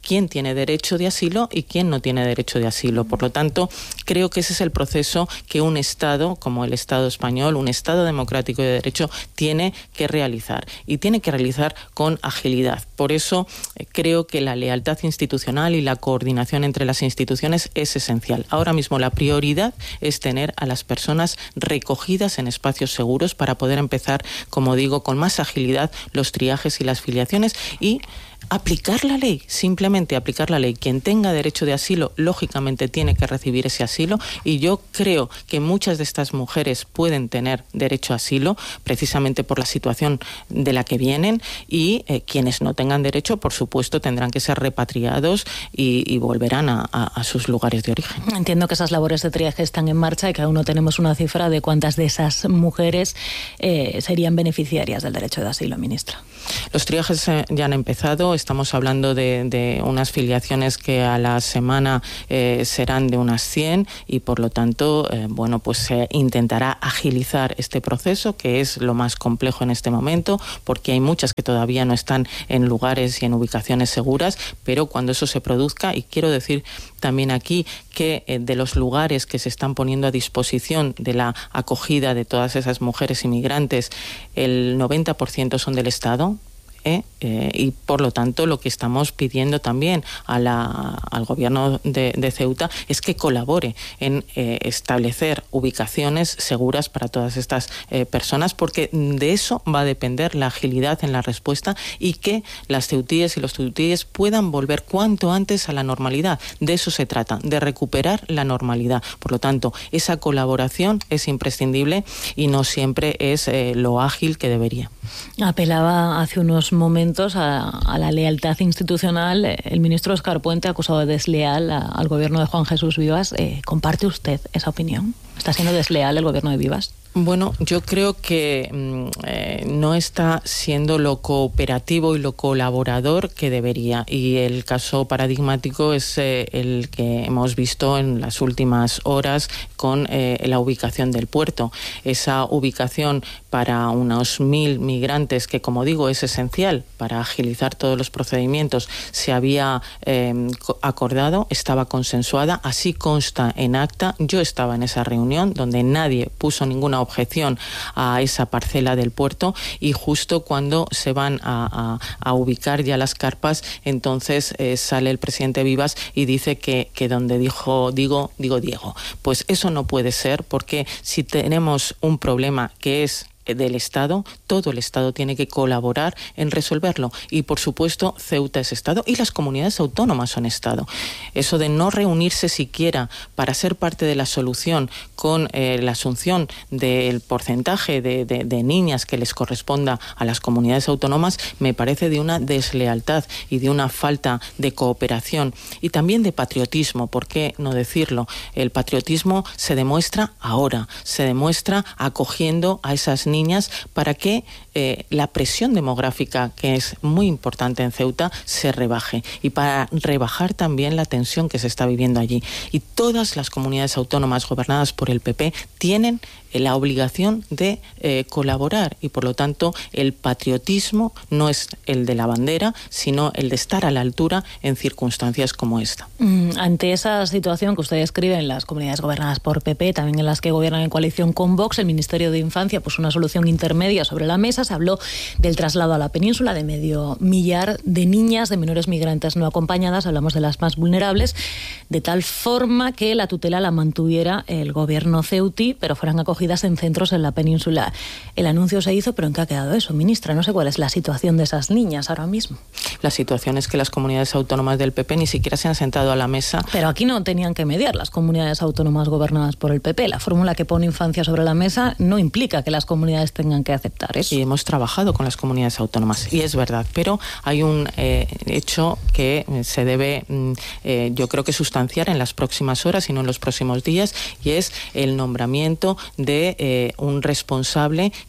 Speaker 5: quién tiene derecho de asilo y quién no tiene derecho de asilo. Por lo tanto, creo que ese es el proceso que un Estado, como el Estado español, un Estado democrático y de derecho, tiene que realizar. Y tiene que realizar con agilidad. Por eso eh, creo que la lealtad institucional y la coordinación entre las instituciones es esencial. Ahora mismo la prioridad es tener a las personas recogidas en espacios seguros para poder empezar, como digo, con más agilidad los triajes y las filiaciones y aplicar la ley, simplemente aplicar la ley. Quien tenga derecho de asilo, lógicamente tiene que recibir ese asilo, y yo creo que muchas de estas mujeres pueden tener derecho a asilo precisamente por la situación de la que vienen, y eh, quienes no tengan derecho, por supuesto, tendrán que ser repatriados y, y volverán a, a, a sus lugares de origen.
Speaker 2: Entiendo que esas labores de triaje están en marcha y que aún no tenemos una cifra de cuántas de esas mujeres eh, serían beneficiarias del derecho de asilo, ministra.
Speaker 5: Los triajes eh, ya han empezado. Estamos hablando de, de unas filiaciones que a la semana eh, serán de unas cien, y por lo tanto, eh, bueno, pues se intentará agilizar este proceso, que es lo más complejo en este momento, porque hay muchas que todavía no están en lugares y en ubicaciones seguras, pero cuando eso se produzca, y quiero decir también aquí que eh, de los lugares que se están poniendo a disposición de la acogida de todas esas mujeres inmigrantes, el noventa por ciento son del Estado. ¿Eh? Eh, y por lo tanto lo que estamos pidiendo también a la, al gobierno de, de Ceuta es que colabore en eh, establecer ubicaciones seguras para todas estas eh, personas, porque de eso va a depender la agilidad en la respuesta y que las ceutíes y los ceutíes puedan volver cuanto antes a la normalidad. De eso se trata, de recuperar la normalidad. Por lo tanto, esa colaboración es imprescindible y no siempre es eh, lo ágil que debería.
Speaker 2: Apelaba hace unos momentos a, a la lealtad institucional. El ministro Óscar Puente ha acusado de desleal a, al gobierno de Juan Jesús Vivas. Eh, ¿Comparte usted esa opinión? ¿Está siendo desleal el gobierno de Vivas?
Speaker 5: Bueno, yo creo que eh, no está siendo lo cooperativo y lo colaborador que debería, y el caso paradigmático es eh, el que hemos visto en las últimas horas con eh, la ubicación del puerto. Esa ubicación para unos mil migrantes, que como digo es esencial para agilizar todos los procedimientos, se había eh, acordado, estaba consensuada, así consta en acta. Yo estaba en esa reunión donde nadie puso ninguna objeción a esa parcela del puerto, y justo cuando se van a, a, a ubicar ya las carpas, entonces eh, sale el presidente Vivas y dice que, que donde dijo digo, digo Diego. Pues eso no puede ser, porque si tenemos un problema que es del Estado, todo el Estado tiene que colaborar en resolverlo, y por supuesto Ceuta es Estado y las comunidades autónomas son Estado. Eso de no reunirse siquiera para ser parte de la solución con eh, la asunción del porcentaje de, de, de niñas que les corresponda a las comunidades autónomas me parece de una deslealtad y de una falta de cooperación y también de patriotismo. ¿Por qué no decirlo? El patriotismo se demuestra ahora, se demuestra acogiendo a esas niñas niñas para que eh, la presión demográfica, que es muy importante en Ceuta, se rebaje, y para rebajar también la tensión que se está viviendo allí. Y todas las comunidades autónomas gobernadas por el P P tienen la obligación de eh, colaborar, y por lo tanto el patriotismo no es el de la bandera, sino el de estar a la altura en circunstancias como esta.
Speaker 2: Mm, ante esa situación que usted describe en las comunidades gobernadas por P P, también en las que gobiernan en coalición con Vox, el Ministerio de Infancia puso una solución intermedia sobre la mesa. Se habló del traslado a la península de medio millar de niñas, de menores migrantes no acompañadas, hablamos de las más vulnerables, de tal forma que la tutela la mantuviera el gobierno ceutí, pero fueran acogidas en centros en la península. El anuncio se hizo, pero ¿en qué ha quedado eso, ministra? No sé cuál es la situación de esas niñas ahora mismo.
Speaker 5: La situación es que las comunidades autónomas del P P ni siquiera se han sentado a la mesa.
Speaker 2: Pero aquí no tenían que mediar las comunidades autónomas gobernadas por el P P. La fórmula que pone Infancia sobre la mesa no implica que las comunidades tengan que aceptar eso.
Speaker 5: Y hemos trabajado con las comunidades autónomas, y es verdad, pero hay un eh, hecho que se debe, eh, yo creo que sustanciar en las próximas horas y no en los próximos días, y es el nombramiento de eh, un responsable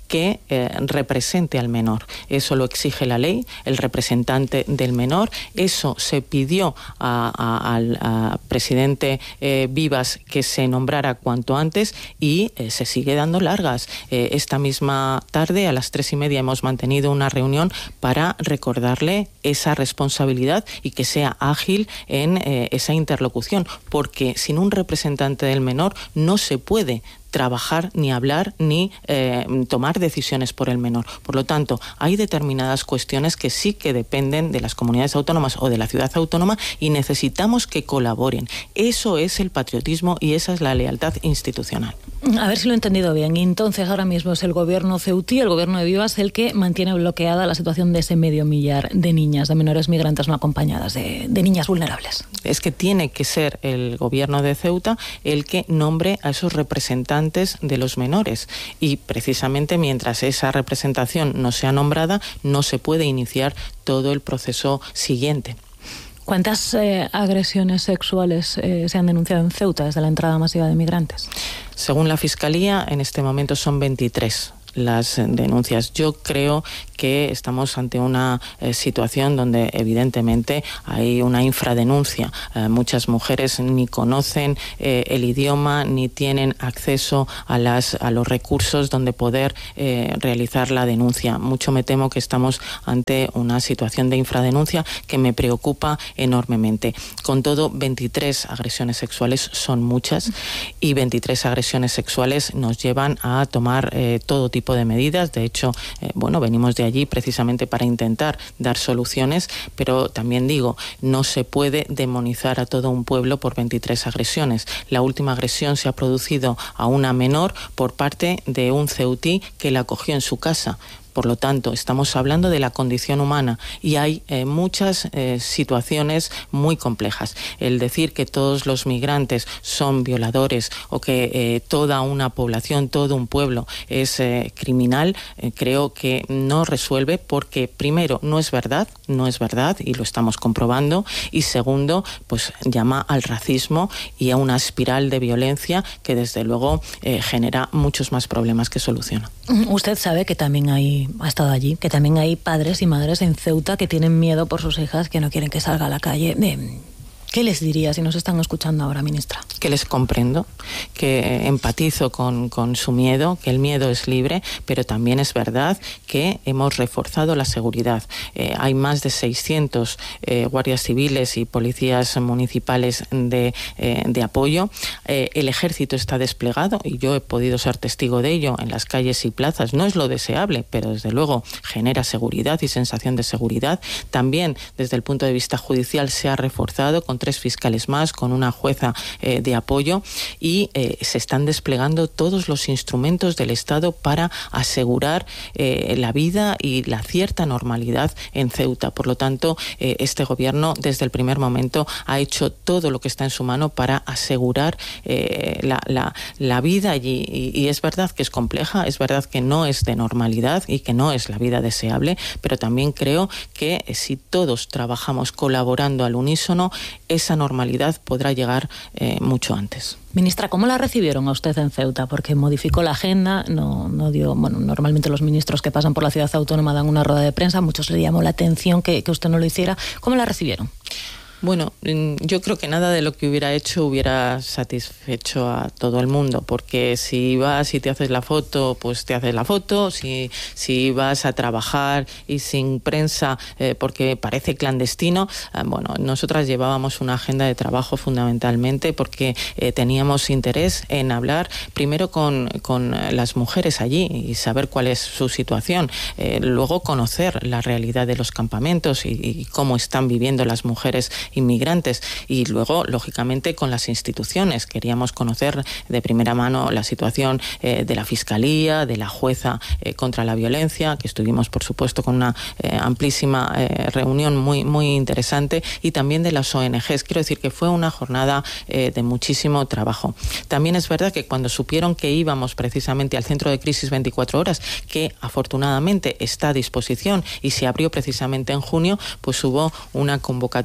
Speaker 5: que eh, represente al menor. Eso lo exige la ley, el representante del menor. Eso se pidió a, a, al a presidente eh, Vivas que se nombrara cuanto antes y eh, se sigue dando largas. Eh, esta misma tarde, a las tres y media, hemos mantenido una reunión para recordarle esa responsabilidad y que sea ágil en eh, esa interlocución, porque sin un representante del menor no se puede trabajar, ni hablar, ni eh, tomar decisiones por el menor. Por lo tanto, hay determinadas cuestiones que sí que dependen de las comunidades autónomas o de la ciudad autónoma y necesitamos que colaboren. Eso es el patriotismo y esa es la lealtad institucional.
Speaker 2: A ver si lo he entendido bien. Entonces, ahora mismo es el gobierno ceutí, el gobierno de Vivas, el que mantiene bloqueada la situación de ese medio millar de niñas, de menores migrantes no acompañadas, de, de niñas vulnerables.
Speaker 5: Es que tiene que ser el gobierno de Ceuta el que nombre a esos representantes de los menores y precisamente mientras esa representación no sea nombrada no se puede iniciar todo el proceso siguiente.
Speaker 2: ¿Cuántas eh, agresiones sexuales eh, se han denunciado en Ceuta desde la entrada masiva de migrantes?
Speaker 5: Según la Fiscalía, en este momento son veintitrés las denuncias. Yo creo que estamos ante una eh, situación donde evidentemente hay una infradenuncia. Eh, muchas mujeres ni conocen eh, el idioma ni tienen acceso a, las, a los recursos donde poder eh, realizar la denuncia. Mucho me temo que estamos ante una situación de infradenuncia que me preocupa enormemente. Con todo, veintitrés agresiones sexuales son muchas y veintitrés agresiones sexuales nos llevan a tomar eh, todo tipo de medidas. De hecho, eh, bueno, venimos de allí precisamente para intentar dar soluciones, pero también digo, no se puede demonizar a todo un pueblo por veintitrés agresiones. La última agresión se ha producido a una menor por parte de un ceutí que la acogió en su casa. Por lo tanto, estamos hablando de la condición humana y hay eh, muchas eh, situaciones muy complejas. El decir que todos los migrantes son violadores o que eh, toda una población, todo un pueblo es eh, criminal, eh, creo que no resuelve porque, primero, no es verdad, no es verdad y lo estamos comprobando, y segundo, pues llama al racismo y a una espiral de violencia que desde luego eh, genera muchos más problemas que soluciona.
Speaker 2: Usted sabe que también hay, ha estado allí, que también hay padres y madres en Ceuta que tienen miedo por sus hijas, que no quieren que salga a la calle. ¿Qué les diría si nos están escuchando ahora, ministra?
Speaker 5: Que les comprendo, que empatizo con, con su miedo, que el miedo es libre, pero también es verdad que hemos reforzado la seguridad. Eh, hay más de seiscientos eh, guardias civiles y policías municipales de, eh, de apoyo. Eh, el ejército está desplegado y yo he podido ser testigo de ello en las calles y plazas. No es lo deseable, pero desde luego genera seguridad y sensación de seguridad. También desde el punto de vista judicial se ha reforzado con tres fiscales más, con una jueza eh, de apoyo y eh, se están desplegando todos los instrumentos del Estado para asegurar eh, la vida y la cierta normalidad en Ceuta. Por lo tanto, eh, este gobierno desde el primer momento ha hecho todo lo que está en su mano para asegurar eh, la, la, la vida allí. Y, y es verdad que es compleja, es verdad que no es de normalidad y que no es la vida deseable, pero también creo que eh, si todos trabajamos colaborando al unísono, esa normalidad podrá llegar eh, mucho antes.
Speaker 2: Ministra, ¿cómo la recibieron a usted en Ceuta? Porque modificó la agenda, no, no dio, bueno, normalmente los ministros que pasan por la ciudad autónoma dan una rueda de prensa, a muchos le llamó la atención que, que usted no lo hiciera. ¿Cómo la recibieron?
Speaker 5: Bueno, yo creo que nada de lo que hubiera hecho hubiera satisfecho a todo el mundo, porque si vas y te haces la foto, pues te haces la foto, si, si vas a trabajar y sin prensa eh, porque parece clandestino, eh, bueno, nosotras llevábamos una agenda de trabajo fundamentalmente porque eh, teníamos interés en hablar primero con, con las mujeres allí y saber cuál es su situación, eh, luego conocer la realidad de los campamentos y, y cómo están viviendo las mujeres inmigrantes y luego, lógicamente, con las instituciones. Queríamos conocer de primera mano la situación eh, de la Fiscalía, de la jueza eh, contra la violencia, que estuvimos, por supuesto, con una eh, amplísima eh, reunión muy, muy interesante, y también de las O N Ges. Quiero decir que fue una jornada eh, de muchísimo trabajo. También es verdad que cuando supieron que íbamos precisamente al Centro de Crisis veinticuatro horas, que afortunadamente está a disposición y se abrió precisamente en junio, pues hubo una convocatoria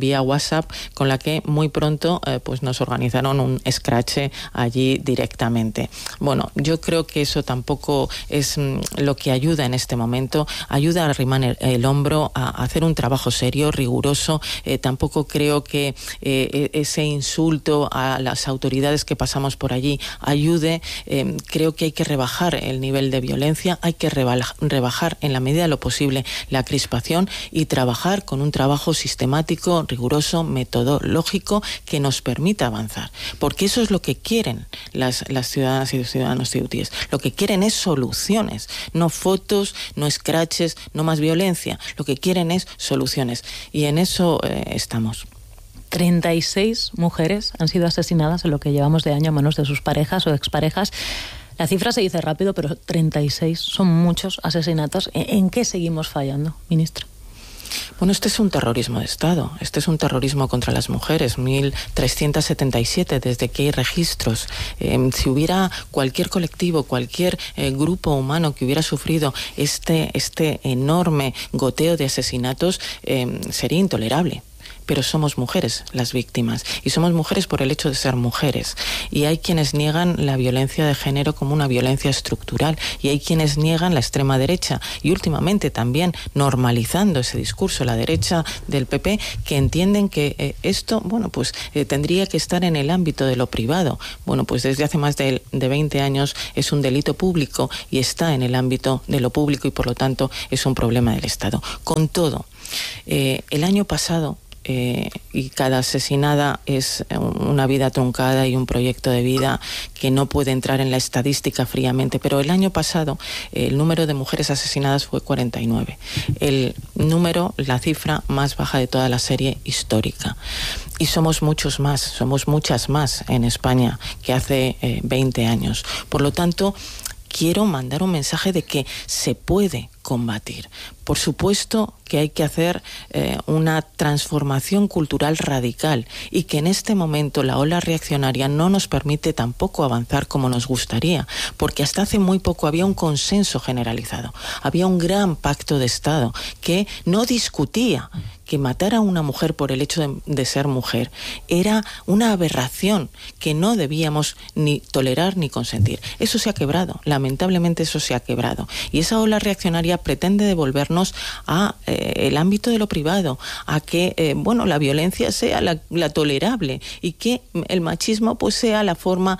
Speaker 5: vía WhatsApp, con la que muy pronto eh, pues nos organizaron un escrache allí directamente. Bueno, yo creo que eso tampoco es mm, lo que ayuda en este momento. Ayuda a arrimar el, el hombro, a, a hacer un trabajo serio, riguroso. Eh, tampoco creo que eh, ese insulto a las autoridades que pasamos por allí ayude. Eh, creo que hay que rebajar el nivel de violencia, hay que rebajar en la medida de lo posible la crispación y trabajar con un trabajo sistemático, riguroso, metodológico, que nos permita avanzar. Porque eso es lo que quieren las, las ciudadanas y los ciudadanos ceutíes. Lo que quieren es soluciones, no fotos, no scratches, no más violencia. Lo que quieren es soluciones. Y en eso eh, estamos.
Speaker 2: treinta y seis mujeres han sido asesinadas en lo que llevamos de año a manos de sus parejas o exparejas. La cifra se dice rápido, pero treinta y seis son muchos asesinatos. ¿En qué seguimos fallando, ministra?
Speaker 5: Bueno, este es un terrorismo de Estado, este es un terrorismo contra las mujeres, mil trescientos setenta y siete desde que hay registros. Eh, si hubiera cualquier colectivo, cualquier eh, grupo humano que hubiera sufrido este, este enorme goteo de asesinatos, eh, sería intolerable. Pero somos mujeres las víctimas, y somos mujeres por el hecho de ser mujeres. Y hay quienes niegan la violencia de género como una violencia estructural, y hay quienes niegan la extrema derecha, y últimamente también normalizando ese discurso, la derecha del P P, que entienden que eh, esto, bueno, pues eh, tendría que estar en el ámbito de lo privado. Bueno, pues desde hace más de, de veinte años es un delito público y está en el ámbito de lo público, y por lo tanto es un problema del Estado. Con todo, eh, el año pasado, Eh, y cada asesinada es una vida truncada y un proyecto de vida que no puede entrar en la estadística fríamente, pero el año pasado eh, el número de mujeres asesinadas fue cuarenta y nueve, el número, la cifra más baja de toda la serie histórica. Y somos muchos más, somos muchas más en España que hace eh, veinte años. Por lo tanto, quiero mandar un mensaje de que se puede combatir. Por supuesto que hay que hacer eh, una transformación cultural radical, y que en este momento la ola reaccionaria no nos permite tampoco avanzar como nos gustaría, porque hasta hace muy poco había un consenso generalizado, había un gran pacto de Estado que no discutía que matar a una mujer por el hecho de, de ser mujer era una aberración que no debíamos ni tolerar ni consentir. Eso se ha quebrado, lamentablemente eso se ha quebrado, y esa ola reaccionaria pretende devolvernos a eh, el ámbito de lo privado, a que eh, bueno, la violencia sea la, la tolerable, y que el machismo pues sea la forma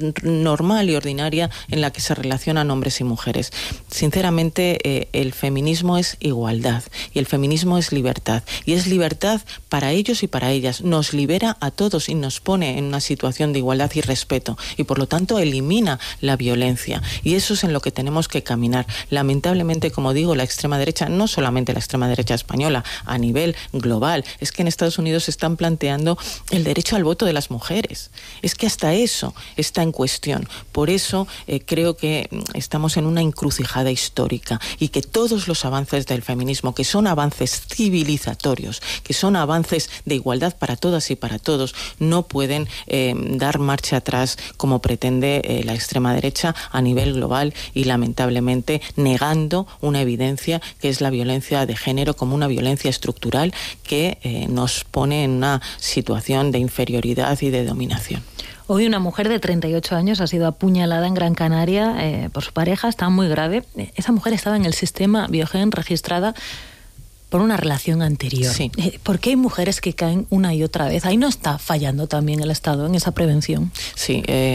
Speaker 5: normal y ordinaria en la que se relacionan hombres y mujeres. Sinceramente, eh, el feminismo es igualdad, y el feminismo es libertad, y es libertad para ellos y para ellas. Nos libera a todos y nos pone en una situación de igualdad y respeto, y por lo tanto elimina la violencia, y eso es en lo que tenemos que caminar. Lamentablemente, como digo, la extrema derecha, no solamente la extrema derecha española, a nivel global, es que en Estados Unidos se están planteando el derecho al voto de las mujeres. Es que hasta eso está en cuestión. Por eso eh, creo que estamos en una encrucijada histórica, y que todos los avances del feminismo, que son avances civilizatorios, que son avances de igualdad para todas y para todos, no pueden eh, dar marcha atrás como pretende eh, la extrema derecha a nivel global, y lamentablemente negando una evidencia que es la violencia de género como una violencia estructural que eh, nos pone en una situación de inferioridad y de dominación.
Speaker 2: Hoy una mujer de treinta y ocho años ha sido apuñalada en Gran Canaria eh, por su pareja, está muy grave. Esa mujer estaba en el sistema Biogen registrada por una relación anterior.
Speaker 5: Sí.
Speaker 2: ¿Por qué hay mujeres que caen una y otra vez? Ahí no está fallando también el Estado en esa prevención.
Speaker 5: Sí, eh,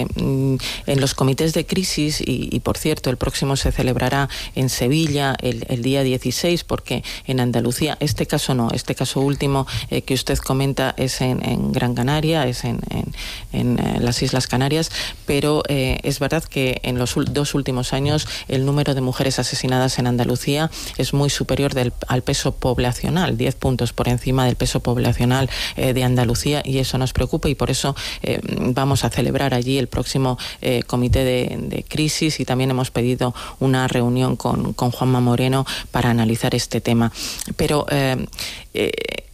Speaker 5: en los comités de crisis, y, y por cierto, el próximo se celebrará en Sevilla el, el día dieciséis, porque en Andalucía, este caso no, este caso último eh, que usted comenta es en, en Gran Canaria, es en, en, en eh, las Islas Canarias, pero eh, es verdad que en los dos últimos años el número de mujeres asesinadas en Andalucía es muy superior del, al peso poblacional, diez puntos por encima del peso poblacional eh, de Andalucía, y eso nos preocupa, y por eso eh, vamos a celebrar allí el próximo eh, comité de, de crisis, y también hemos pedido una reunión con, con Juanma Moreno para analizar este tema. Pero eh, eh,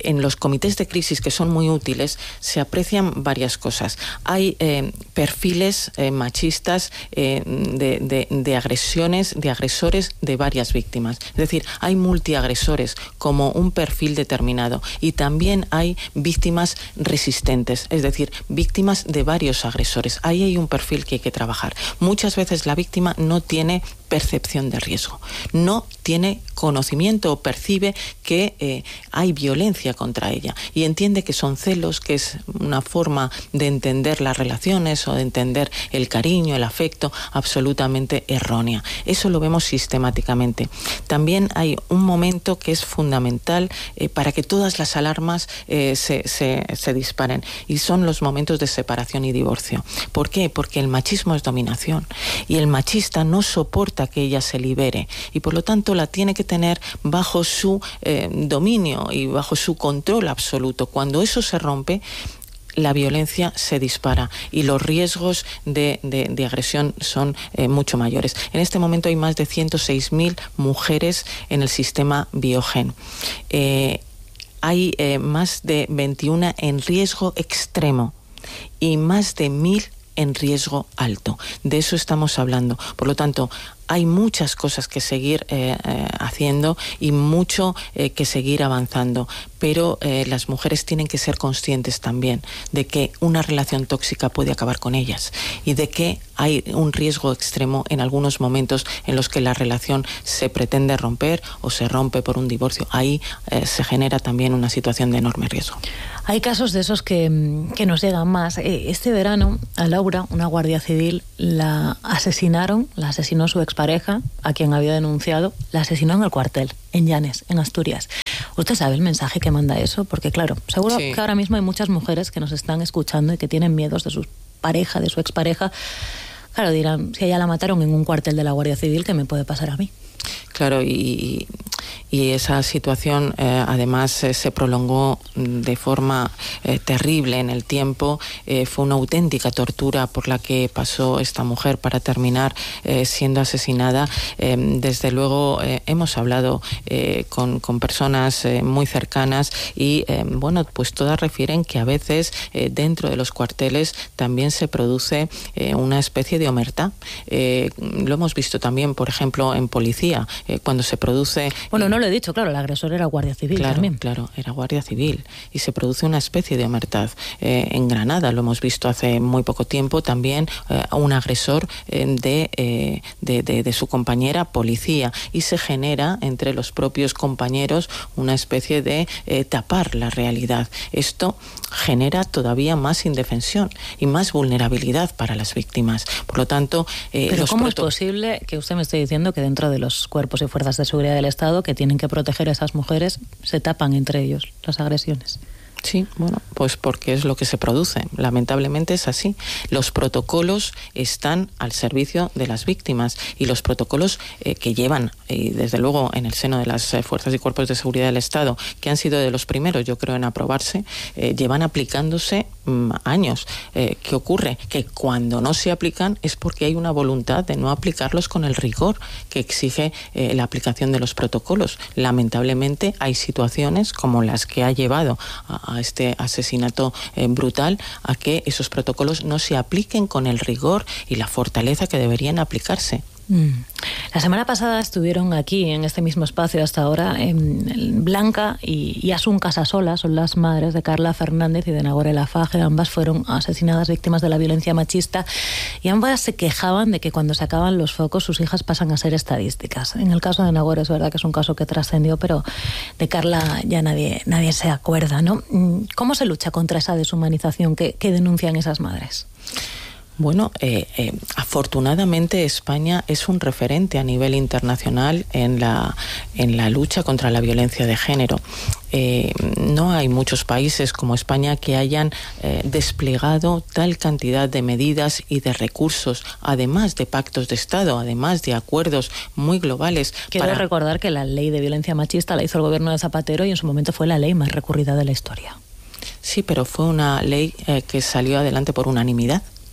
Speaker 5: en los comités de crisis, que son muy útiles, se aprecian varias cosas. Hay eh, perfiles eh, machistas eh, de, de, de agresiones, de agresores de varias víctimas. Es decir, hay multiagresores como un perfil determinado, y también hay víctimas resistentes, es decir, víctimas de varios agresores. Ahí hay un perfil que hay que trabajar. Muchas veces la víctima no tiene percepción de riesgo, no tiene conocimiento o percibe que eh, hay violencia contra ella y entiende que son celos, que es una forma de entender las relaciones o de entender el cariño, el afecto, absolutamente errónea. Eso lo vemos sistemáticamente. También hay un momento que es fundamental eh, para que todas las alarmas eh, se, se, se disparen, y son los momentos de separación y divorcio. ¿Por qué? Porque el machismo es dominación y el machista no soporta que ella se libere, y por lo tanto la tiene que tener bajo su eh, dominio y bajo su control absoluto. Cuando eso se rompe, la violencia se dispara y los riesgos de, de, de agresión son eh, mucho mayores. En este momento hay más de ciento seis mil mujeres en el sistema Biogen. Eh, hay eh, más de veintiuna en riesgo extremo y más de mil en riesgo alto. De eso estamos hablando. Por lo tanto, hay muchas cosas que seguir eh, eh, haciendo y mucho eh, que seguir avanzando, pero eh, las mujeres tienen que ser conscientes también de que una relación tóxica puede acabar con ellas y de que hay un riesgo extremo en algunos momentos en los que la relación se pretende romper o se rompe por un divorcio. Ahí eh, se genera también una situación de enorme riesgo.
Speaker 2: Hay casos de esos que, que nos llegan más. Este verano a Laura, una guardia civil, la asesinaron, la asesinó su expareja, a quien había denunciado, la asesinó en el cuartel, en Llanes, en Asturias. ¿Usted sabe el mensaje que manda eso? Porque claro, seguro sí. que ahora mismo hay muchas mujeres que nos están escuchando y que tienen miedos de su pareja, de su expareja. Claro, dirán, si a ella la mataron en un cuartel de la Guardia Civil, ¿qué me puede pasar a mí?
Speaker 5: Claro, y, y esa situación eh, además eh, se prolongó de forma eh, terrible en el tiempo. Eh, fue una auténtica tortura por la que pasó esta mujer para terminar eh, siendo asesinada. Eh, desde luego eh, hemos hablado eh, con, con personas eh, muy cercanas y eh, bueno, pues todas refieren que a veces eh, dentro de los cuarteles también se produce eh, una especie de omertá. Eh, lo hemos visto también, por ejemplo, en policía. Eh, cuando se produce...
Speaker 2: Bueno, no lo he dicho, claro, el agresor era guardia civil
Speaker 5: claro,
Speaker 2: también.
Speaker 5: Claro, era guardia civil y se produce una especie de omertad. Eh, en Granada lo hemos visto hace muy poco tiempo también, eh, un agresor eh, de, eh, de, de, de su compañera policía, y se genera entre los propios compañeros una especie de eh, tapar la realidad. Esto genera todavía más indefensión y más vulnerabilidad para las víctimas. Por lo tanto... Eh,
Speaker 2: Pero
Speaker 5: los
Speaker 2: ¿cómo
Speaker 5: proto-
Speaker 2: es posible que usted me esté diciendo que dentro de los cuerpos y fuerzas de seguridad del Estado que tienen que proteger a esas mujeres se tapan entre ellos las agresiones?
Speaker 5: Sí, bueno, pues porque es lo que se produce. Lamentablemente es así. Los protocolos están al servicio de las víctimas y los protocolos eh, que llevan, y desde luego en el seno de las eh, fuerzas y cuerpos de seguridad del Estado, que han sido de los primeros, yo creo, en aprobarse, eh, llevan aplicándose mm, años. Eh, ¿Qué ocurre? Que cuando no se aplican es porque hay una voluntad de no aplicarlos con el rigor que exige eh, la aplicación de los protocolos. Lamentablemente hay situaciones como las que ha llevado a a este asesinato eh, brutal, a que esos protocolos no se apliquen con el rigor y la fortaleza que deberían aplicarse.
Speaker 2: Mm. La semana pasada estuvieron aquí, en este mismo espacio hasta ahora, en Blanca y, y Asun Casasola, son las madres de Carla Fernández y de Nagore Laffage. Ambas fueron asesinadas, víctimas de la violencia machista, y ambas se quejaban de que cuando se acaban los focos sus hijas pasan a ser estadísticas. En el caso de Nagore es verdad que es un caso que trascendió, pero de Carla ya nadie, nadie se acuerda, ¿no? ¿Cómo se lucha contra esa deshumanización que, que denuncian esas madres?
Speaker 5: Bueno, eh, eh, afortunadamente España es un referente a nivel internacional en la, en la lucha contra la violencia de género. Eh, no hay muchos países como España que hayan eh, desplegado tal cantidad de medidas y de recursos, además de pactos de Estado, además de acuerdos muy globales.
Speaker 2: Quiero para... recordar que la ley de violencia machista la hizo el gobierno de Zapatero y en su momento fue la ley más recurrida de la historia.
Speaker 5: Sí, pero fue una ley eh, que salió adelante por unanimidad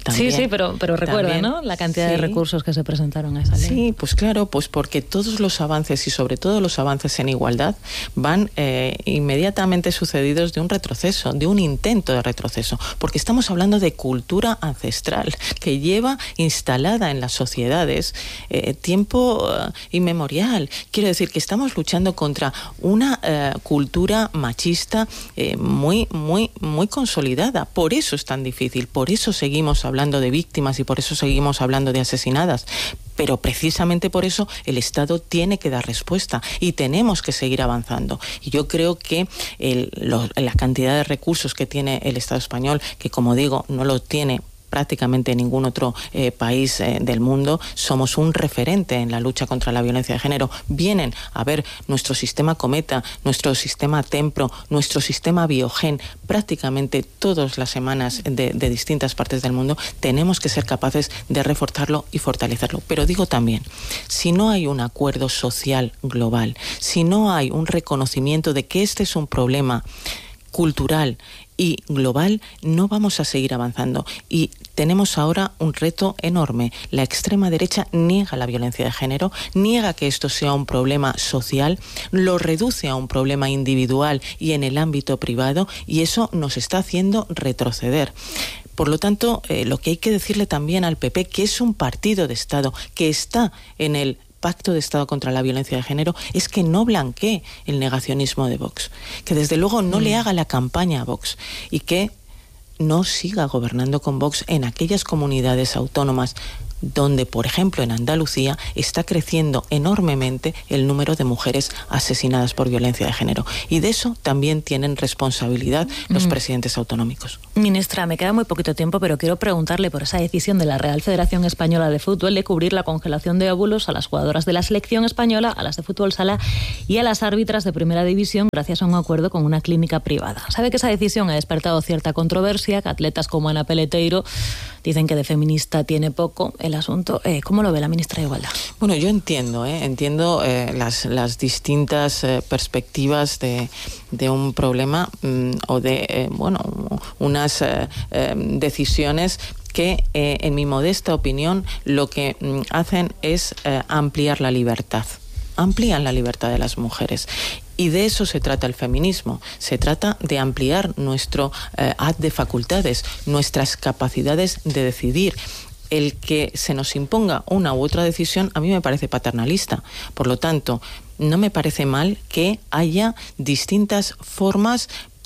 Speaker 5: también,
Speaker 2: sí, sí, pero, pero recuerda,
Speaker 5: también,
Speaker 2: ¿no? La cantidad
Speaker 5: sí.
Speaker 2: de recursos que se presentaron a esa ley.
Speaker 5: Sí, pues claro, pues porque todos los avances y sobre todo los avances en igualdad van eh, inmediatamente sucedidos de un retroceso, de un intento de retroceso, porque estamos hablando de cultura ancestral que lleva instalada en las sociedades eh, tiempo uh, inmemorial. Quiero decir que estamos luchando contra una uh, cultura machista eh, muy, muy, muy consolidada. Por eso es tan difícil, por eso seguimos hablando de víctimas y por eso seguimos hablando de asesinadas. Pero precisamente por eso el Estado tiene que dar respuesta y tenemos que seguir avanzando. Y yo creo que el, lo, la cantidad de recursos que tiene el Estado español, que como digo, no lo tiene prácticamente ningún otro eh, país eh, del mundo, somos un referente en la lucha contra la violencia de género. Vienen a ver nuestro sistema Cometa, nuestro sistema Tempro, nuestro sistema Biogen, prácticamente todas las semanas de, de distintas partes del mundo. Tenemos que ser capaces de reforzarlo y fortalecerlo. Pero digo también, si no hay un acuerdo social global, si no hay un reconocimiento de que este es un problema cultural y global, no vamos a seguir avanzando. Y tenemos ahora un reto enorme. La extrema derecha niega la violencia de género, niega que esto sea un problema social, lo reduce a un problema individual y en el ámbito privado, y eso nos está haciendo retroceder. Por lo tanto, eh, lo que hay que decirle también al P P, que es un partido de Estado, que está en el Pacto de Estado contra la Violencia de Género, es que no blanquee el negacionismo de Vox, que desde luego no mm. le haga la campaña a Vox y que no siga gobernando con Vox en aquellas comunidades autónomas donde, por ejemplo, en Andalucía está creciendo enormemente el número de mujeres asesinadas por violencia de género. Y de eso también tienen responsabilidad los mm. presidentes autonómicos.
Speaker 2: Ministra, me queda muy poquito tiempo, pero quiero preguntarle por esa decisión de la Real Federación Española de Fútbol de cubrir la congelación de óvulos a las jugadoras de la selección española, a las de fútbol sala y a las árbitras de primera división gracias a un acuerdo con una clínica privada. Sabe que esa decisión ha despertado cierta controversia, que atletas como Ana Peleteiro dicen que de feminista tiene poco el asunto. Eh, ¿Cómo lo ve la ministra de Igualdad?
Speaker 5: Bueno, yo entiendo, ¿eh? entiendo eh, las, las distintas eh, perspectivas de, de un problema mmm, o de, eh, bueno, unas eh, eh, decisiones que, eh, en mi modesta opinión, lo que mm, hacen es eh, ampliar la libertad. Amplían la libertad de las mujeres. Y de eso se trata el feminismo. Se trata de ampliar nuestro eh, haz de facultades, nuestras capacidades de decidir. El que se nos imponga una u otra decisión a mí me parece paternalista. Por lo tanto, no me parece mal que haya distintas formas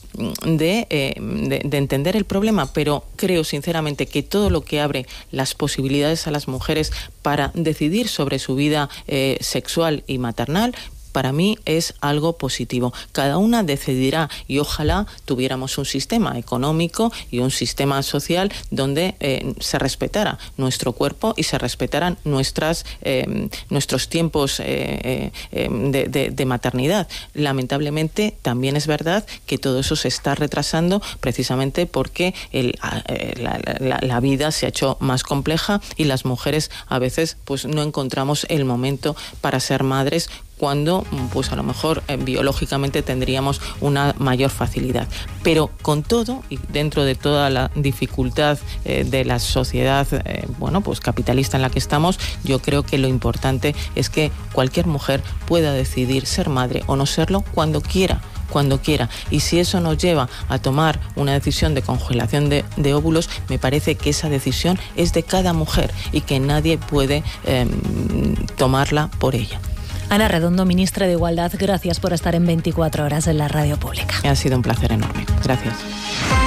Speaker 5: De, eh, de, de entender el problema, pero creo sinceramente que todo lo que abre las posibilidades a las mujeres para decidir sobre su vida eh, sexual y maternal, para mí es algo positivo. Cada una decidirá y ojalá tuviéramos un sistema económico y un sistema social donde eh, se respetara nuestro cuerpo y se respetaran nuestras, eh, nuestros tiempos eh, eh, de, de, de maternidad. Lamentablemente también es verdad que todo eso se está retrasando precisamente porque el, eh, la, la, la vida se ha hecho más compleja y las mujeres a veces pues no encontramos el momento para ser madres cuando pues a lo mejor eh, biológicamente tendríamos una mayor facilidad. Pero con todo y dentro de toda la dificultad eh, de la sociedad eh, bueno, pues capitalista en la que estamos, yo creo que lo importante es que cualquier mujer pueda decidir ser madre o no serlo cuando quiera. cuando quiera. Y si eso nos lleva a tomar una decisión de congelación de, de óvulos, me parece que esa decisión es de cada mujer y que nadie puede eh, tomarla por ella.
Speaker 2: Ana Redondo, ministra de Igualdad, gracias por estar en veinticuatro horas en la radio pública.
Speaker 5: Ha sido un placer enorme. Gracias.